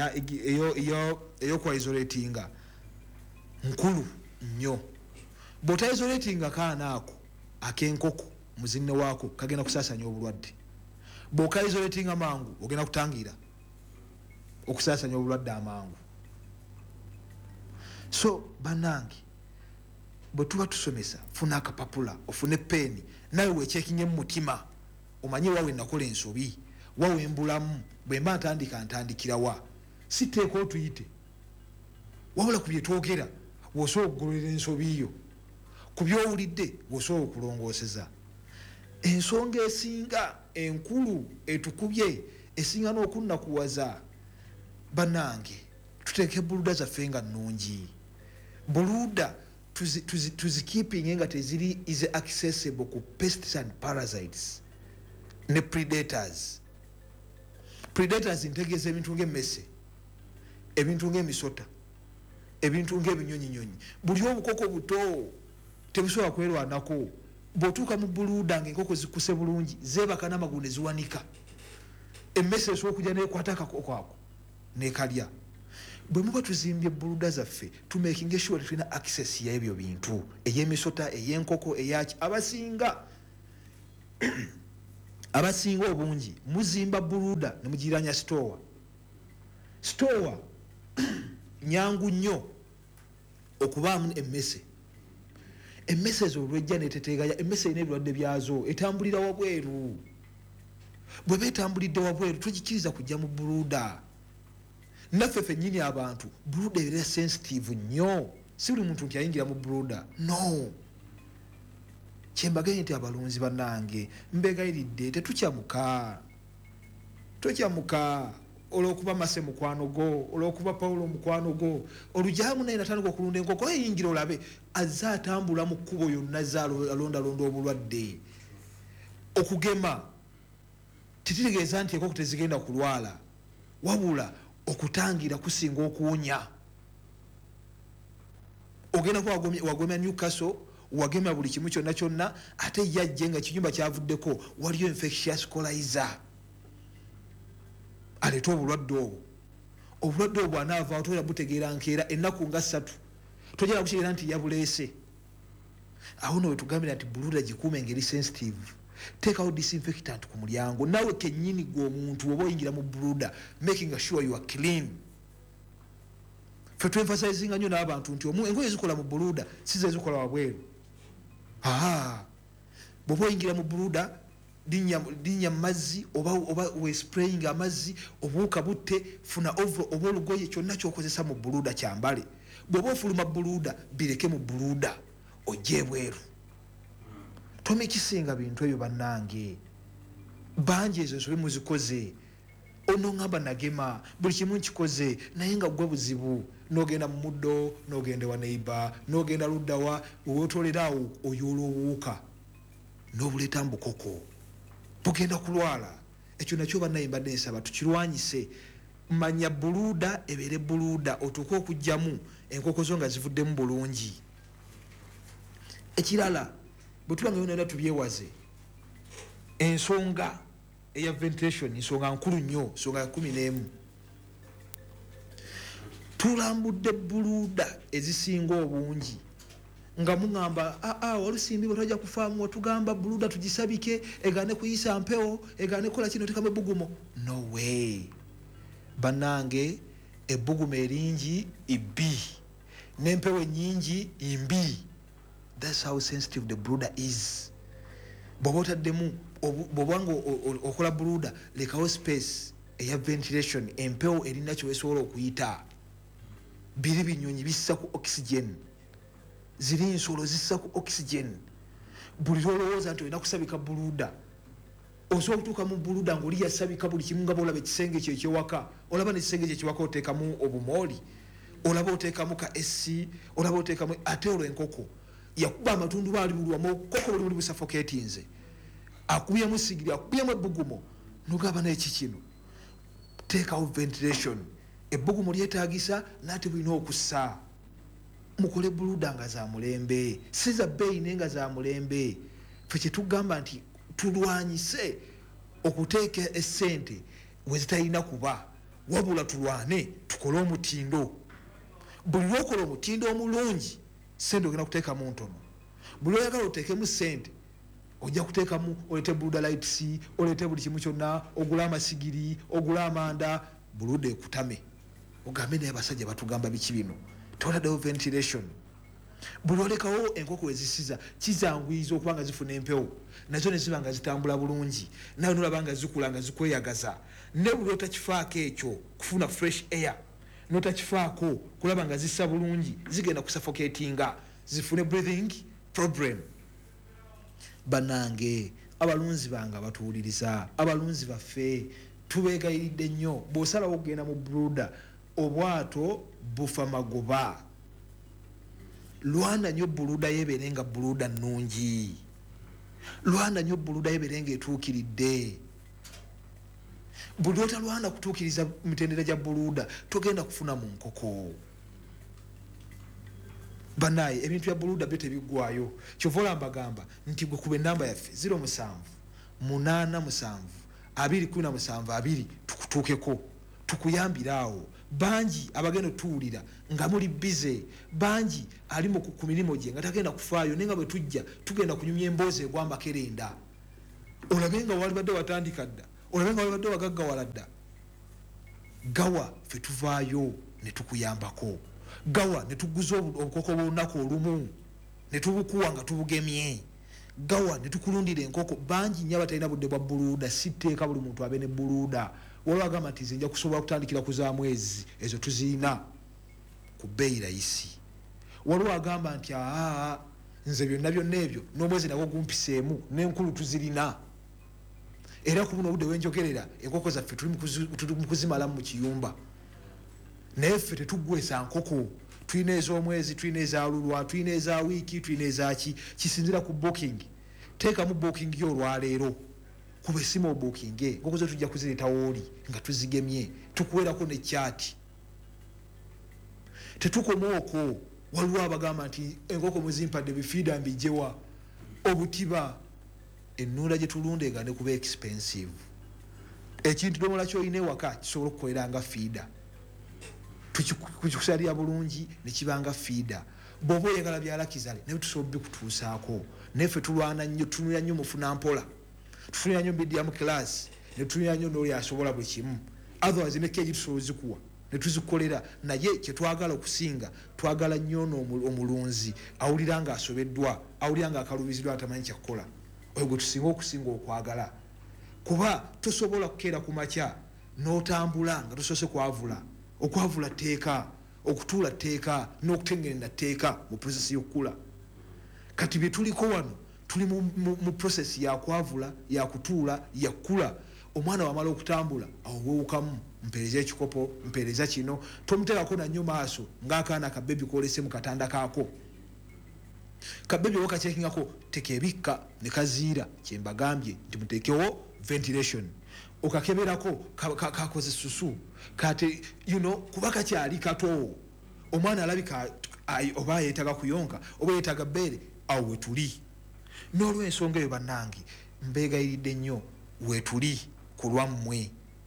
ey'okwaisolatinga nkulu nnyo. Bw'otaisolatinga kaana ako ak'enkoko muzinne waako kagenda kusaasanya obulwadde. Bw'okaisolatinga mangu ogenda kutangira okusaasanya obulwadde amangu. So bannange bwe tuba tusomesa funa akapapula ofune peeni nawe weekyekinye mu mutima omanye wawe nakola ensobi wawe embulamu bwe mba ntandika ntandikira wa siteeka otuyite wabula ku bye twogera w'osobola okugololera ensobi yo ku by'owulidde w'osobola okulongooseza. Ensonga esinga enkulu etukubye esinga n'okunnakuwaza bannange tuteeke buluda zaffe nga nnungi. Buluda tuzikeepinge nga teziri is accessible ku pests and parasites ne predators. Predators ntegeeza ebintu ng'emmese, ebintu ng'emisota, ebintu ng'ebinyonyinyonyi. Buli obukoko buto tebusobola kwerwanako. Bw'otuuka mu buluda ng'enkoko zikuse bulungi zeebaka n'amagulu ne ziwanika, emmese esobola okujja n'ekwata akakoko ako n'ekalya. bwe muba tuzimbye buluda zaffe tumakinge sure tulina access y'ebyo bintu ey'emisota ey'enkoko eyaki abasinga abasinga obungi muzimba buluda ne mugiranya store store nyangu nnyo okubaamu emmese emmese ezo olwejja neteteegaya emmese erina ebirwadde byazo etambulira wabweru bwe beetambulidde wabweru tugikiriza kujja mu buluda naffe ffennyini abantu buluda ebeera sensitive nnyo si buli muntu nti ayingira mu buluda no kyembagaye nti abalunzi bannange mbegayiridde tetukyamuka tokyamuka olwokuba mase mukwano go olwokuba Paulo mukwano go olujamu naye natandika okulunda enkoko eyingira olabe azze atambula mu kkubo yonna zaalondalonda obulwadde okugema tekitegeeza nti enkoko tezigenda kulwala wabula okutangira kusinga okuwonya ogenda ku wagomya Newcastle wagemya buli kimu kyonna kyonna ate yajje nga kinyumba kyavuddeko waliyo infectious coryza aleeta obulwadde obwo obulwadde obwo anaava toyina butegeera nkeera ennaku nga ssatu tojala kukigeera nti yabuleese awo no wetugambira nti buluda gikuuma engeri sensitive teekawo disinfectant ku mulyango nawe kennyini gwe omuntu oba oyingira mu buluda making sure you are clean fe twemfasayizinga nnyo n'abantu nti engoye ezikola mu buluda sizo ezikola wabweru aa bw'oba oyingira mu buluda dinya mazzi oba oba we spraying amazzi obuuka butte funa ovro oba olugoye kyonna kyokozesa mu buluda kyambale bw'oba ofuluma buluda bireke mu buluda ojje bweru tomikisinga bintu ebyo bannange bangi ezo nsobe muzikoze ono ngamba nagema buli kimu nkikoze naye nga gwe buzibu nogenda mu muddo nogenda wa neighbor nogenda luddawa wewotolerawo oyolowuuka n'obuleeta mbukoko bugenda kulwala ekyo nakyo bannaye mbadde nsaba tukirwanyise manya buluda ebeere buluda otuuke okugjamu enkoko zo nga zivuddemu bulungi ekirala bwe tuba nga yonera tubyewaze ensonga eya ventilation nsonga nkulu nnyo nsonga ya kumi n'emu tulambudde buluda ezisinga obungi nga mungamba aa walusimbibwa twajja kufaamu watugamba buluda tugisabike egaane kuyisa mpewo egaane kukola kino tekamu ebbugumo no way bannange ebbugumo eringi ibbi n'empewo ennyingi imbi that's how sensitive the buluda is bw'oba otaddemu bw'obanga okola buluda lekawo space eya ventilation empewo erina kyewesobola okuyita biri binyonyi bissa ku oxygen ziri nsolo zissa ku oxygen buli lwolowooza nti olina kusabika buluda osobola okutuuka mu buluda ngaoli yasabika buli kimu nga boolaba ekisenge kyo ekyewaka olaba nekisenge kyo ekiwaka oteekamu obumooli olaba oteekamu ka esi olaba oteekamu ate olwo enkoko yakuba amatundu baali bulwamu koko buli buli busafoketinze akubyemu sigiri akubyemu ebbugumo nogamba naeki kino teekawo ventilation ebbugumo lyetaagisa naate bulina okussa mukole buluda nga za mulembe si za bbeeyi naye nga za mulembe fe kyetugamba nti tulwanyise okuteeka essente wezitalina kuba wabula tulwane tukole omutindo buli lwokola omutindo omulungi sente ogenda kuteekamu ntono buli oyagala oteekemu sente ojja kuteekamu oleete buluda lights oleete buli kimu kyonna ogula amasigiri ogula amanda buluda ekutame ogambe naye abasajja batugamba biki bino tewataddewo ventilation buli olekawo enkoko ezisiza kizangwiza okuba nga zifuna empewo nazo neziba nga zitambula bulungi nawe nolaba nga zikula nga zikweyagaza ne buli otakifaako ekyo kufuna fresh air notakifaako kulaba nga zissa bulungi zigenda kusuffocatinga zifune breathing problem banange abalunzi bange abatuwuliriza abalunzi baffe tubeegayiridde nnyo bw'osalawo okugenda mu buluda obwato bufa magoba lwana nnyo buluda yebeere nga buluda nnungi lwana nnyo buluda yebeere nga etuukiridde buli otalwana kutuukiriza mitendera gya buluda togenda kufuna mu nkoko banaye ebintu bya buluda byo tebiggwayo kyova olambagamba nti gwe kuba enamba yaffe ziro musanvu munaana musanvu abiri kumi na musanvu abiri tukutuukeko tukuyambire awo banji abagenda tuulira nga muli bize banji ali mu ku mirimo gye nga tagenda kufaayo nenga bwe tujja tugenda kunyumya emboozi egwamba kerenda olabenga wali badde watandika dda olabenga wali badde wagaggawala dda gawa fe tuvaayo ne tukuyambako gawa ne tuguza obukoko bw'olunaku olumu ne tubukuwa nga tubugemye gawa ne tukulundira enkoko banji nnyo abatalina budde bwa buluuda si tteeka buli muntu abe ne buluuda waliwo agamba nti nze nja kusobola kutandikira ku za mwezi ezo tuziina ku bbeeyi rayisi waliwo agamba nti aa nze byonna byonna ebyo n'omwezi nagwo gumpiseemu n'enkulu tuzirina era ku buno obudde wenjogerera enkoko zaffe tuli mu kuzimalamu mu kiyumba naye ffe tetuggwesa nkoko tulina ez'omwezi tulina eza lulwa tulina eza wiiki tulina ezaki kisinzira ku booking teekamu booking yo olwaleero kuba esimu obookinge enkoko zo tujja kuzireeta wooli nga tuzigemye tukuwerako ne kyati tetukoma okwo waliwo abagamba nti enkoko muzimpadde bifiida mbijjewa obutiba ennuula gye tulunda egane kuba expensive ekintu domola kyolina ewaka kisobola okukolera nga fiida tukikusalira bulungi nekibanga fiida bw'oba oyagala byalakizale naye tusobola bikutuusaako naye ffe tulwana nnyo tunulira nnyo mufuna mpola tufunira nnyo midiyamu kilaasi ne tunulira nnyo n'oli asobola buli kimu otherwise ne keegi tusobola ozikuwa ne tuzikolera naye kyetwagala okusinga twagala nnyo omulunzi awulira nga asobeddwa awulira nga akalubiziddwa atamanyi kyakukola oyo gwe tusinga okusinga okwagala kuba tosobola kukeera ku makya n'otambula nga tosoose kwavula okwavula tteeka okutuula tteeka n'okutengerera tteeka mu prosesi y'okukula kati bye tuliko wano tuli mu, mu, mu process yakwavula yakutuula yakula omwana wamala okutambula awo wewukamu mpeereza ekikopo mpeereza kino tomuteekako nannyo maaso ng'akaana kabebi kolese mu katanda kaako kabebi wakakyekingako tekebikka ne kaziira kyembagambye nti muteekewo ventilation okakeberako kakoze ka, susu kate you know kuba kakyali kato omwana alabika oba yeetaga kuyonka oba yeetaga bbeere awo wetuli n'olw'ensonga eyo bannange mbeegayiridde nnyo wetuli ku lwammwe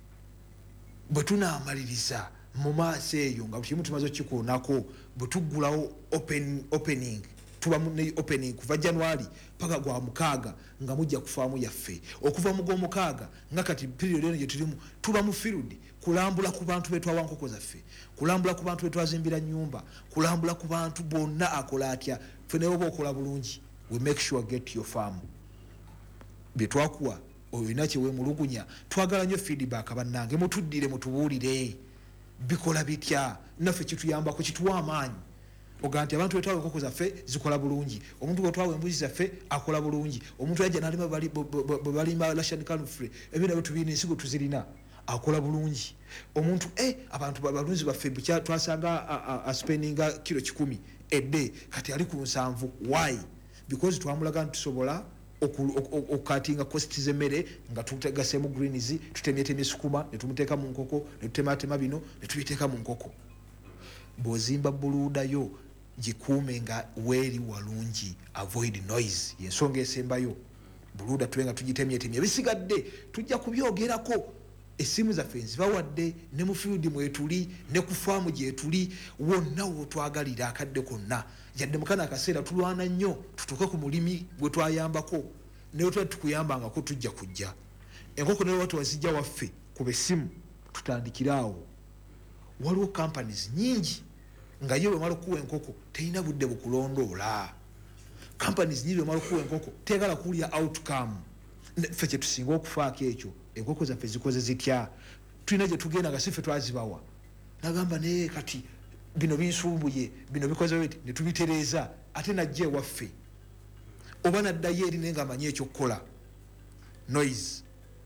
bwe tunaamaliriza mu maaso eyo nga kimu tumaze okikoonako bwe tuggulawo open, opening tuba ne opening kuva January paka gwa mukaaga nga mujja kufaamu yaffe okuva mu gw'omukaaga nga kati period eno gye tulimu tuba mu field kulambula ku bantu betwawa nkoko zaffe kulambula ku bantu betwazimbira nnyumba kulambula ku bantu bonna akola atya ffe naye oba okola bulungi we make sure get your farm bye twakuwa oyina kyewemulugunya twagala nnyo feedback bannange mutuddire mutubuulire bikola bitya naffe kituyambako kituwa amaanyi oga nti abantu betwawa enkoko zaffe zikola bulungi omuntu gwetwawa embuzi zaffe akola bulungi omuntu yajja nalima balimba Russian canfre ebintu bye tubiina ensigo tuzirina akola bulungi omuntu eh abantu balunzi baffe bukya twasanga aspendinga kilo kikumi edde kati ali ku nsanvu why because twamulaga ntusobola okukatinga cost z'emmere nga tutegasemu greens tutemyetemye sukuma ne tumuteeka mu nkoko ne tutematema bino ne tubiteeka mu nkoko bw'ozimba buluudayo gikuume nga weeri walungi avoid noise yensonga esembayo buluuda tubenga tugitemyetemye ebisigadde tujja kubyogerako esimu zaffe nzibawadde ne mu field mwetuli ne ku faamu gyetuli wonna wotwagalira akadde konna yadde mukana akaseera tulwana nnyo tutuuke ku mulimi gwe twayambako naye twali tukuyambangako tujja kujja enkoko naye watu wazijja waffe ku besimu tutandikiraawo waliwo companies nyingi nga ye bwemala okuwa enkoko terina budde bukulondoola companies nyingi bwemala okuwa enkoko tegala kuwulira outcome ffe kye tusinga okufaako ekyo enkoko zaffe zikoze zitya tulina gye tugenda nga siffe twazibawa nagamba naye kati bino binsumbuye bino bikoze biti ne tubitereeza ate najja ewaffe oba naddayo eri naye nga amanyi ekyokukola noise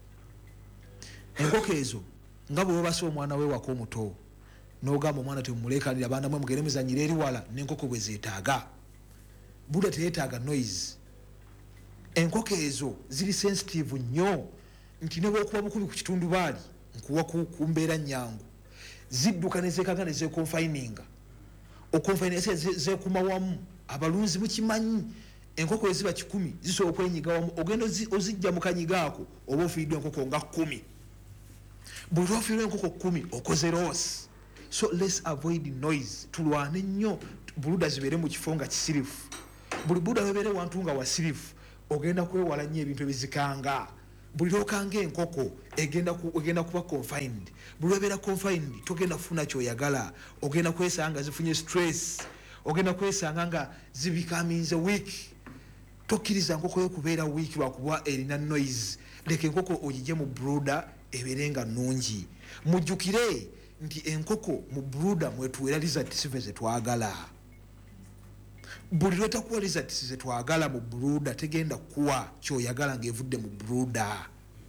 enkoko ezo nga bwe webasa omwana we wako omuto n'ogamba omwana temumuleekanira abaana mwe mugende muzanyira eri wala n'enkoko bwe zeetaaga buda teyeetaaga noise enkoko ezo ziri sensitive nnyo nti ne bwekuba bukubi ku kitundu baali nkuwa ku mbeera nnyangu zidduka ne zeekaga ne zeekonfininga okonfininga zeekuma wamu abalunzi mukimanyi enkoko eziba kikumi zisobola okwenyiga wamu ogenda ozijja mu kanyiga ako oba ofiiddwa enkoko nga kkumi buli lwafiirwa enkoko kkumi okoze roosi so let's avoid noise tulwane nnyo buluda zibeere mu kifo nga kisirifu buli buluda webeere wantu nga wasirifu ogenda kwewala nnyo ebintu ebizikanga buli lokanga enkoko egenda ku, egenda kuba confined buli webeera confined togenda kufuna kyoyagala ogenda kwesanga zifunye stress ogenda kwesanga nga zibikaminze weak tokkiriza nkoko yo kubeera weak lwakuba erina noise leka enkoko ogijje mu buluda ebeere nga nnungi mujjukire nti enkoko mu buluda mwetuwera lizard sive zetwagala buli lwetakuwa lizard zetwagala mu buluda tegenda kuwa kyoyagala ng'evudde mu buluda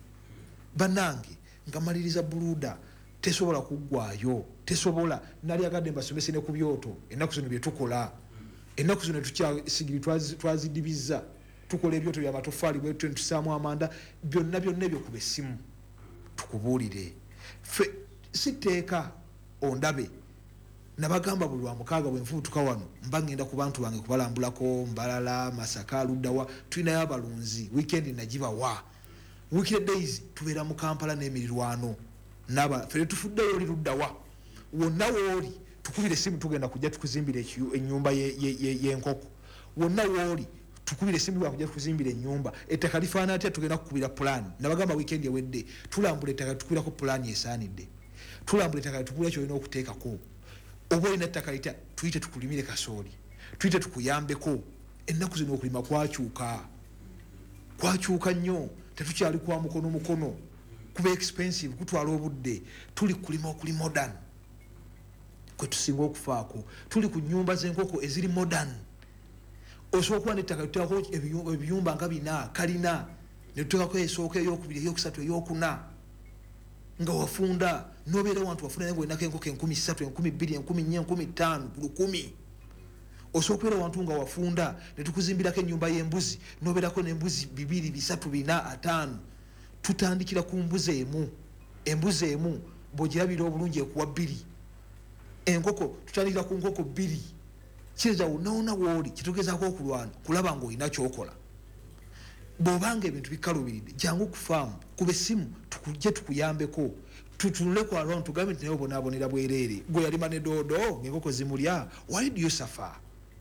bannange nga maliriza buluda tesobola kuggwayo tesobola nali agadde mbasomese ne ku byoto ennaku zino bye tukola ennaku zino tukyasigiri twazidibiza tukola ebyoto by'amatoffaali bwe tusaamu amanda byonna byonna ebyo kuba essimu tukubuulire fe siteeka ondabe nabagamba buli lwa mukaaga bwe nfuutuka wano mba ngenda ku bantu bange kubalambulako Mbalala Masaka Luddawa tulinayo abalunzi weekend nagibawa weekend days tubeera mu Kampala n'emirirwano naba fere tufuddeyo oli Luddawa wonna wooli tukubire simu tugenda kujja tukuzimbira ennyumba y'enkoko wonna wooli tukubire simu lwakujja tukuzimbira ennyumba ettaka lifaana atya tugenda kukubira plan nabagamba weekend ewedde tulambula ettaka tukubirako plan esaanidde tulambula ettaka tukubira kyolina okuteekako oba olina ettaka litya tuyite tukulimire kasooli tuyite tukuyambeko ennaku zino okulima kwakyuka kwakyuka nnyo tetukyali kwa mukono mukono kuba expensive kutwala obudde tuli kulima okuli modern kwe tusinga okufaako tuli ku nnyumba z'enkoko eziri modern osobola okuba nettaka tuteekako ebiyumba nga bina kalina ne tuteekako esooka eyokubiri eyokusatu eyokuna nga wafunda nobeera wantu wafunda naye ng'olinako enkoko enkumi ssatu enkumi bbiri enkumi nnya enkumi ttaano ku lukumi osobola okubeera wantu nga wafunda ne tukuzimbirako ennyumba y'embuzi nobeerako n'embuzi bibiri bisatu bina ataano tutandikira ku mbuzi emu embuzi emu bw'ogirabira obulungi ekuwa bbiri enkoko tutandikira ku nkoko bbiri kireza wonaona wooli kitugezaako okulwana kulaba ng'olina kyokola bw'obanga ebintu bikalubiridde jangu kufaamu kuba essimu tukujje tukuyambeko tutunule ku around tugambe nti naye obonaabonera bwereere gwe yalima ne doodo ng'enkoko zimulya why do you suffer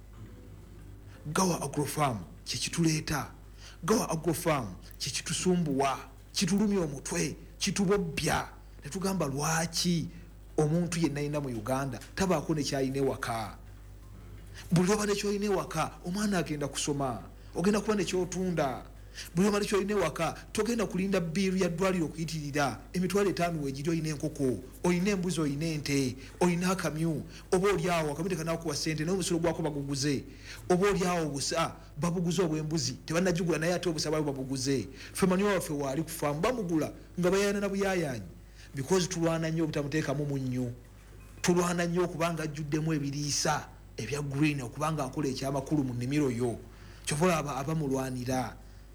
gawa agrofarm kyekituleeta gawa agrofarm kyekitusumbuwa kitulumya omutwe kitubobya netugamba lwaki omuntu yenna yina mu Uganda tabaako nekyalina ewaka buli oba nekyolina ewaka omwana agenda kusoma ogenda kuba nekyotunda buli oba nekyolina ewaka togenda kulinda biiru ya ddwaliro okuyitirira emitwalo etaano weegiri olina enkoko olina embuzi olina ente olina akamyu oba oliawo akamyu tekanakuwa ssente naye omusolo gwako baguguze oba oliawo obusa babuguze obw'embuzi tebannagigula naye ate obusa bwabo babuguze ffe manyiwa waffe waali kufaamu bamugula nga bayaana na buyaayaanyi because tulwana nnyo obutamuteekamu munnyo tulwana nnyo okubanga ajjuddemu ebiriisa ebya green okubanga akola ekyamakulu mu nnimiro yo kyovola aba abamulwanira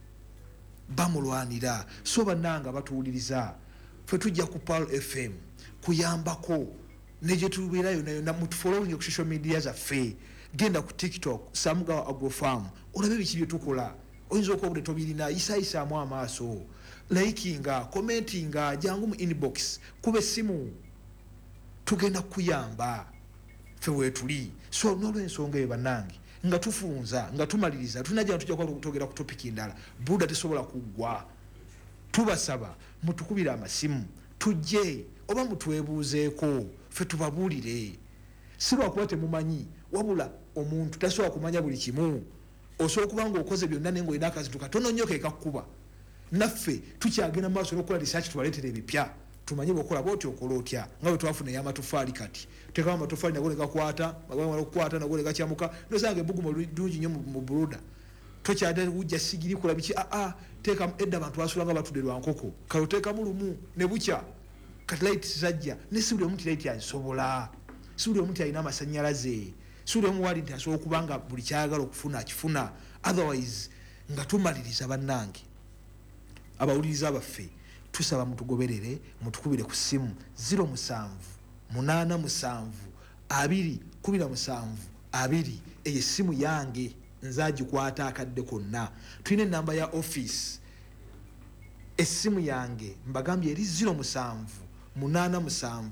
bamulwanira so bannanga batuwuliriza ffe tujja ku Pearl F M kuyambako ne gye tubeerayo nayo mutufollowing ku social media zaffe genda ku TikTok Samugawa Agrofarm olabe biki bye tukola oyinza okuba obudde tobirina yisaayisaamu amaaso likinga commentinga jangu mu inbox kuba essimu tugenda kuyamba ffe weetuli so n'olw'ensonga eyo bannange nga tufunza nga tumaliriza tunajja tujja kutogera ku topiki ndala buda tesobola kuggwa tubasaba mutukubira amasimu tujje oba mutwebuuzeeko ffe tubabuulire si lwakuba temumanyi wabula omuntu tasobola kumanya buli kimu osobola okuba nga okoze byonna naye ng'olina akazitu katono nnyo kekakkuba naffe tukyagenda mu maaso n'okukola risaaki tubaleetera ebipya tumanye bwokola bwoti okola otya nga bwe twafuna ey'amatofaali kati tekaba amatofaali nago ne gakwata magala okukwata nago ne gakyamuka nosanga ebbuguma ddungi nnyo mu buluda tokyadde wujja sigiri kola biki aa teeka edda abantu basulanga batudde lwa nkoko kale oteekamu lumu ne bukya kati layiti sizajja ne si buli omu nti layiti azisobola si buli omu nti alina amasannyalaze si buli omu wali nti asobola okubanga buli kyayagala okufuna akifuna otherwise nga tumaliriza bannange abawuliriza baffe tusaba mutugoberere mutukubire ku simu zero musanvu munana musanvu abiri kumi na musanvu abiri eyo simu yange nzagikwata akadde konna tulina enamba ya office essimu yange mbagambye eri zero musanvu munana musanvu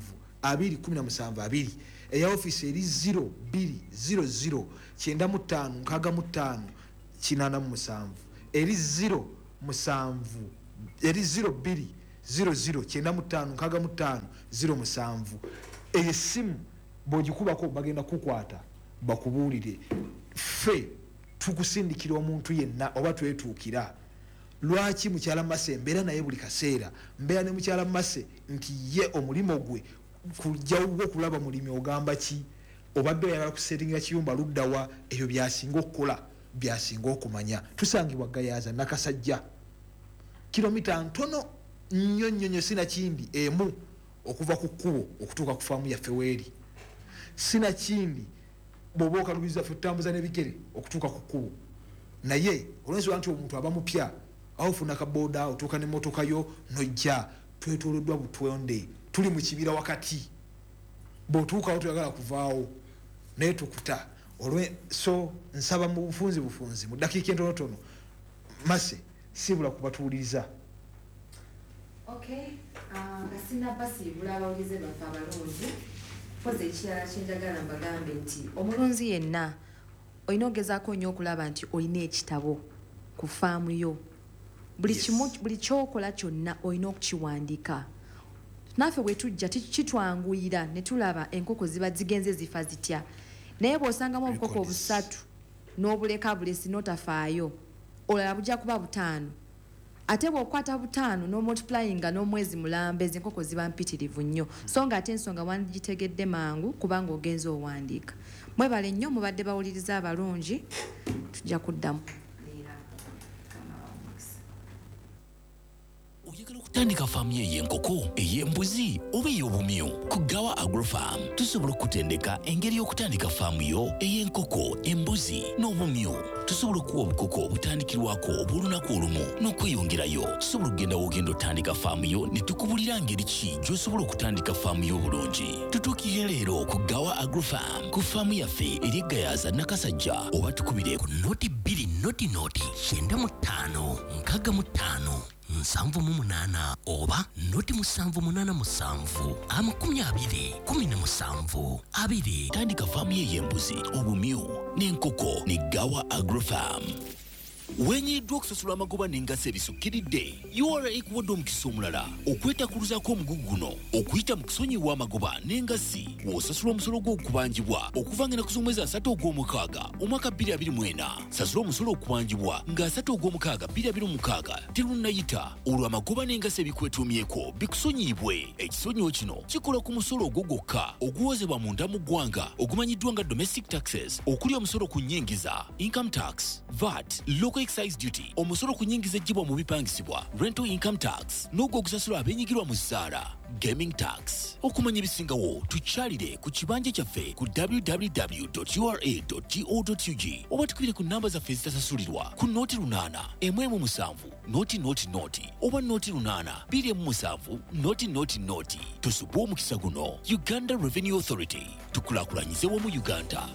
abiri kumi na musanvu abiri eya office eri zero bbiri zero zero kyenda mu ttaano nkaaga mu ttaano kinaana mu musanvu eri zero musanvu eri zero bbiri zero zero kyenda mu ttaano nkaaga mu ttaano zero musanvu esimu bw'ogikubako bagenda kukwata bakubuulire ffe tukusindikira omuntu yenna oba twetuukira lwaki mukyala Mase mbeera naye buli kaseera mbeera ne mukyala Mase nti ye omulimo gwe kujjawugo kulaba mulimi ogamba ki obadde oyagala kusetinga kiyumba luddawa ebyo byasinga okukola byasinga okumanya tusangibwa Gayaza Nakasajja kilomita ntono nnyo nnyo nnyo sina kindi emu okuva ku kkubo okutuuka ku faamu yaffe weeri sina kindi bw'oba okalubiza ffe tutambuza n'ebigere okutuuka ku kkubo naye olwensonga nti omuntu aba mupya awo ofuna kabooda otuuka n'emmotoka yo nojja twetooloddwa butonde tuli mu kibira wakati bw'otuukawo tuyagala kuvaawo naye tukuta olwe so nsaba mu bufunzi bufunzi mu ddakiika entonotono Mase sibula kubatuuliriza. Okay, kasina basi bula abawulize bafa abalunzi poze ekirala kyenjagala mbagambe nti omulunzi yenna olina ogezaako nnyo okulaba nti olina ekitabo ku faamu yo buli kimu buli kyokola kyonna olina okukiwandiika. Naffe bwe tujja kitwanguyira ne tulaba enkoko ziba zigenze zifa zitya naye bw'osangamu obukoko obusatu n'obuleka bulesi n'otafaayo olala bujja kuba butaano ate bw'okwata butaano n'omultiplyinga n'omwezi mulambezi enkoko ziba mpitirivu nnyo so nga ate ensonga wandigitegedde mangu kubanga ogenza owandiika. Mwebale nnyo mubadde bawuliriza abalungi tujja kuddamu. Oyagala okutandika faamu ey'enkoko ey'embuzi oba ey'obumyu ku Gawa Agrofarm tusobola okutendeka engeri y'okutandika faamu yo ey'enkoko embuzi n'obumyu. Tusobola okuwa obukoko obutandikirwako obw'olunaku olumu n'okweyongerayo. Tusobola okugenda w'ogenda otandika faamu yo ne tukubulira ngeri ki gy'osobola okutandika faamu yo obulungi. Tutuukire leero ku Gawa Agrofarm ku faamu yaffe eri Gayaza Nakasajja oba tukubire ku noti bbiri noti noti kyenda mu ttaano nkaaga mu ttaano nsanvu mu munaana oba noti musanvu munaana musanvu amakumi abiri kumi na musanvu abiri. Tandika faamu ye y'embuzi obumyu n'enkoko ne Gawa Agrofarm. Wenyiddwa okusasula amagoba n'engaso ebisukkiridde U R A ekuwadde omukisa omulala okwetakuluzaako omugugu guno okuyita mu kusonyiwa amagoba n'engasi w'osasula omusolo gw'okubangibwa okuva nga ennaku z'omwezi asatu ogw'omukaaga omwaka bbiri abiri mu ena. Sasula omusolo okubangibwa nga asatu ogw'omukaaga bbiri abiri mu mukaaga terunnayita olwo amagoba n'engasi ebikwetuumyeko bikusonyiibwe. Ekisonyiwo kino kikola ku musolo ogwo gwokka oguwozebwa munda mu ggwanga ogumanyiddwa nga domestic taxes okuli omusolo ku nnyingiza income tax, V A T, local excise duty, omusolo ku nnyingiza ejjibwa mu bipangisibwa rental income tax n'ogwo ogusasulwa abennyigirwa mu zzaala gaming tax. Okumanya ebisingawo tukyalire ku kibanja kyaffe ku w w w dot u r a dot go dot u g oba tukubire ku namba zaffe ezitasasulirwa ku nooti lunaana emu emu musanvu nooti nooti nooti oba nooti lunaana bbiri emu musanvu nooti nooti nooti. Tusubwe omukisa guno. Uganda Revenue Authority, tukulaakulanyize wamu Uganda.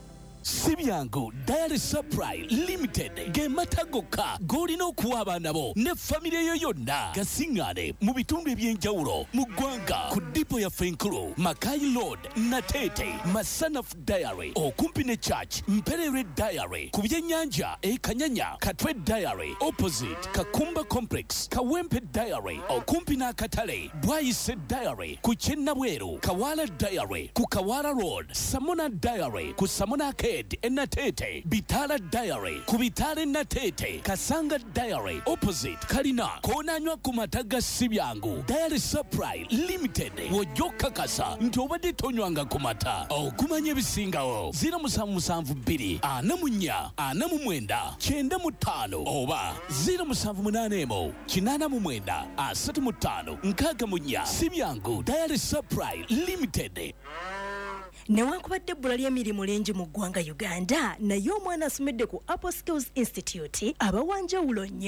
Sibyango Diary Supply Limited ge matagoka golina okuwa abaana bo ne famire yo yonna gasingane mu bitundu ebyenjawulo mu ggwanga ku dipo ya Fenkulu, Makai Road, Natete, Masanaf Diary okumpi ne Church, Mperere Diary ku byennyanja e Kanyanya, Katwe Diary opposite Kakumba Complex, Kawempe Diary okumpi n'akatale, Bwayise Diary ku Kyennabweru, Kawala Diary ku Kawala Road, Samona Diary ku Samona Ke Enatete, Bitala Diary ku Bitale Natete, Kasanga Diary opposite Kalina konanywa ku mataga Sibyangu. Diary Supply Limited wojoka kasa nti obadde tonywanga ku mata okumanya ebisingawo zero musanvu musanvu bbiri ana mu nnya ana mu mwenda kyenda mu ttaano oba zero musanvu munaana emu kinaana mu mwenda asatu mu ttaano nkaaga mu nnya. Sibyangu Diary Supply Limited. Newankubadde ebbula ly'emirimu lingi mu ggwanga Uganda naye omwana asomedde ku Apple Skills Institute abawanjawulo nnyo.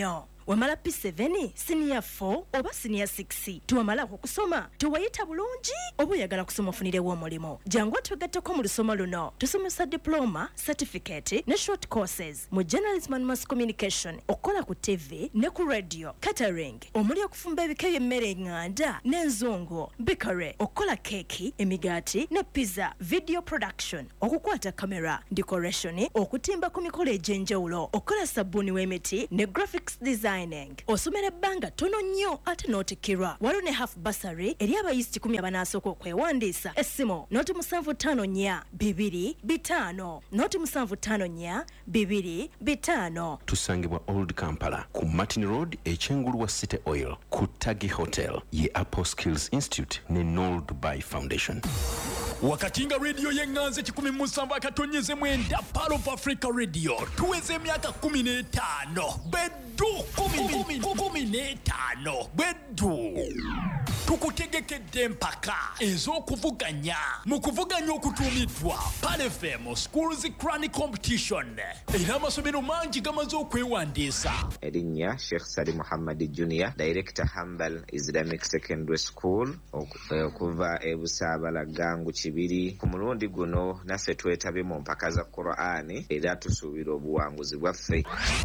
wamala P seven senior four oba senior six tiwamalako kusoma tiwayita bulungi oba oyagala kusoma ofunirewo omulimo jangu twegatteko mu lusoma luno tusomesa diploma certificate ne short courses mu journalism and mass communication okola ku T V ne ku radio catering omuli okufumba ebika by'emmere nganda n'enzungu bikare okola keki emigaati ne pizza video production okukwata camera decoration okutimba ku mikolo egy'enjawulo okola sabuni w'emiti ne graphics designing osomera ebbanga tono nnyo ate n'otikirwa waliwo ne half bursary eri abayizi kikumi abanasooka okwewandiisa essimu noti musanvu ttaano nnya bibiri bitaano noti musanvu ttaano nnya bibiri bitaano. Tusangibwa Old Kampala ku Martin Road ekyengulu wa City Oil ku Tagi Hotel ye Apple Skills Institute ne Noel Dubai Foundation. Wakati nga radio yenganze kikumi musanvu akatonyeze mwenda Part of Africa Radio tuweze emyaka kumi n'etaano beddu kumi kumi n'etaano beddu tukutegekedde empaka ez'okuvuganya mu kuvuganya okutuumiddwa Pan F M Schools Crown Competition era amasomero mangi gamaze okwewandiisa. Erinnya Sheikh Sali Muhammad Junior Director Hambal Islamic Secondary School okuva e Busaabala Gangu Kibiri ku mulundi guno naffe twetabe mu mpaka za Qur'ani era tusuubira obuwanguzi bwaffe.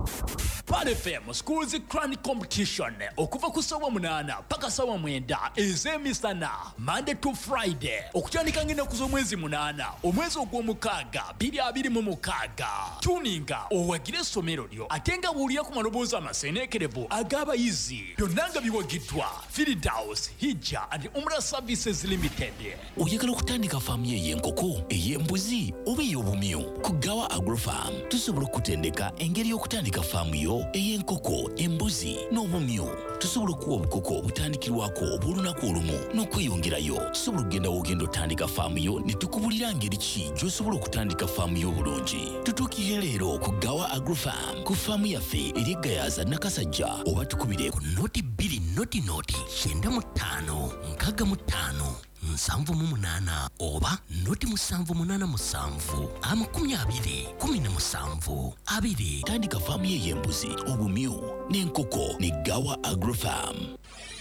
Pan F M Schools Crown Competition okuva ku ssaawa munaana paka ssaawa mwenda ez'emisana Monday to Friday okutandika ng'ennaku z'omwezi munaana omwezi ogw'omukaaga bbiri abiri mu mukaaga. Tuninga owagire essomero lyo ate nga buulira ku maloboozi amaseeneekerevu ag'abayizi byonna nga biwagiddwa Firdaus Hijja and Umrah Services Limited. Oyagala okutandika faamu ey'enkoko ey'embuzi oba ey'obumyu ku Gawa Agrofarm tusobola okutendeka engeri y'okutandika faamu yo ey'enkoko embuzi n'obumyu. Tusobola okuwa obukoko obutandikirwako obw'olunaku olumu n'okweyongerayo. Tusobola okugenda w'ogenda otandika faamu yo ne tukubulira ngeri ki gy'osobola okutandika faamu yo obulungi. Tutuukire leero ku Gawa Agrofarm ku faamu yaffe eri e Gayaza Nakasajja oba tukubire ku noti bbiri noti noti kyenda mu ttaano nkaaga mu ttaano nsanvu mu munaana oba noti musanvu munaana musanvu amakumi abiri kumi na musanvu abiri. Tandika faamu ye y'embuzi obumyu n'enkoko ne Gawa Agrofarm.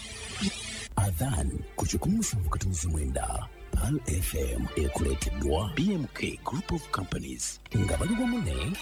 Adhan ku kikumi musanvu katonozi mwenda Pan F M ekuleeteddwa B M K Group of Companies nga bali wamu ne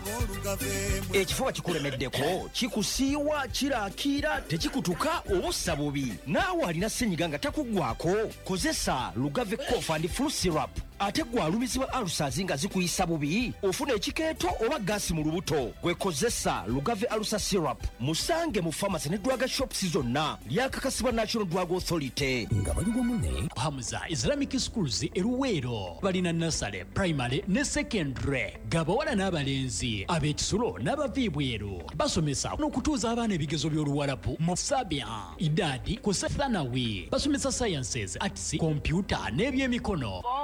ekifuba kikulemeddeko kikusiiwa kiraakira tekikutuka obussa bubi naawe alina ssenyiga nga takuggwako kozesa Lugave Cough and Flu Syrup ate gwalumizibwa alusazi nga zikuyisa bubi ofuna ekikeeto oba gaasi mu lubuto gwekozesa Lugave Alusa Syrup musange mu pharmacy ne drug shops zonna lyakakasibwa National Drug Authority nga bali wamu ne Hamza Islamic Schools eruweero balina nursery primary ne secondary gabawala n'abalenzi ab'ekisulo n'abaviibweru basomesa n'okutuuza abaana ebigezo by'oluwalabu mu sabia idadi ku sethanawi basomesa sciences arts computer n'ebyemikono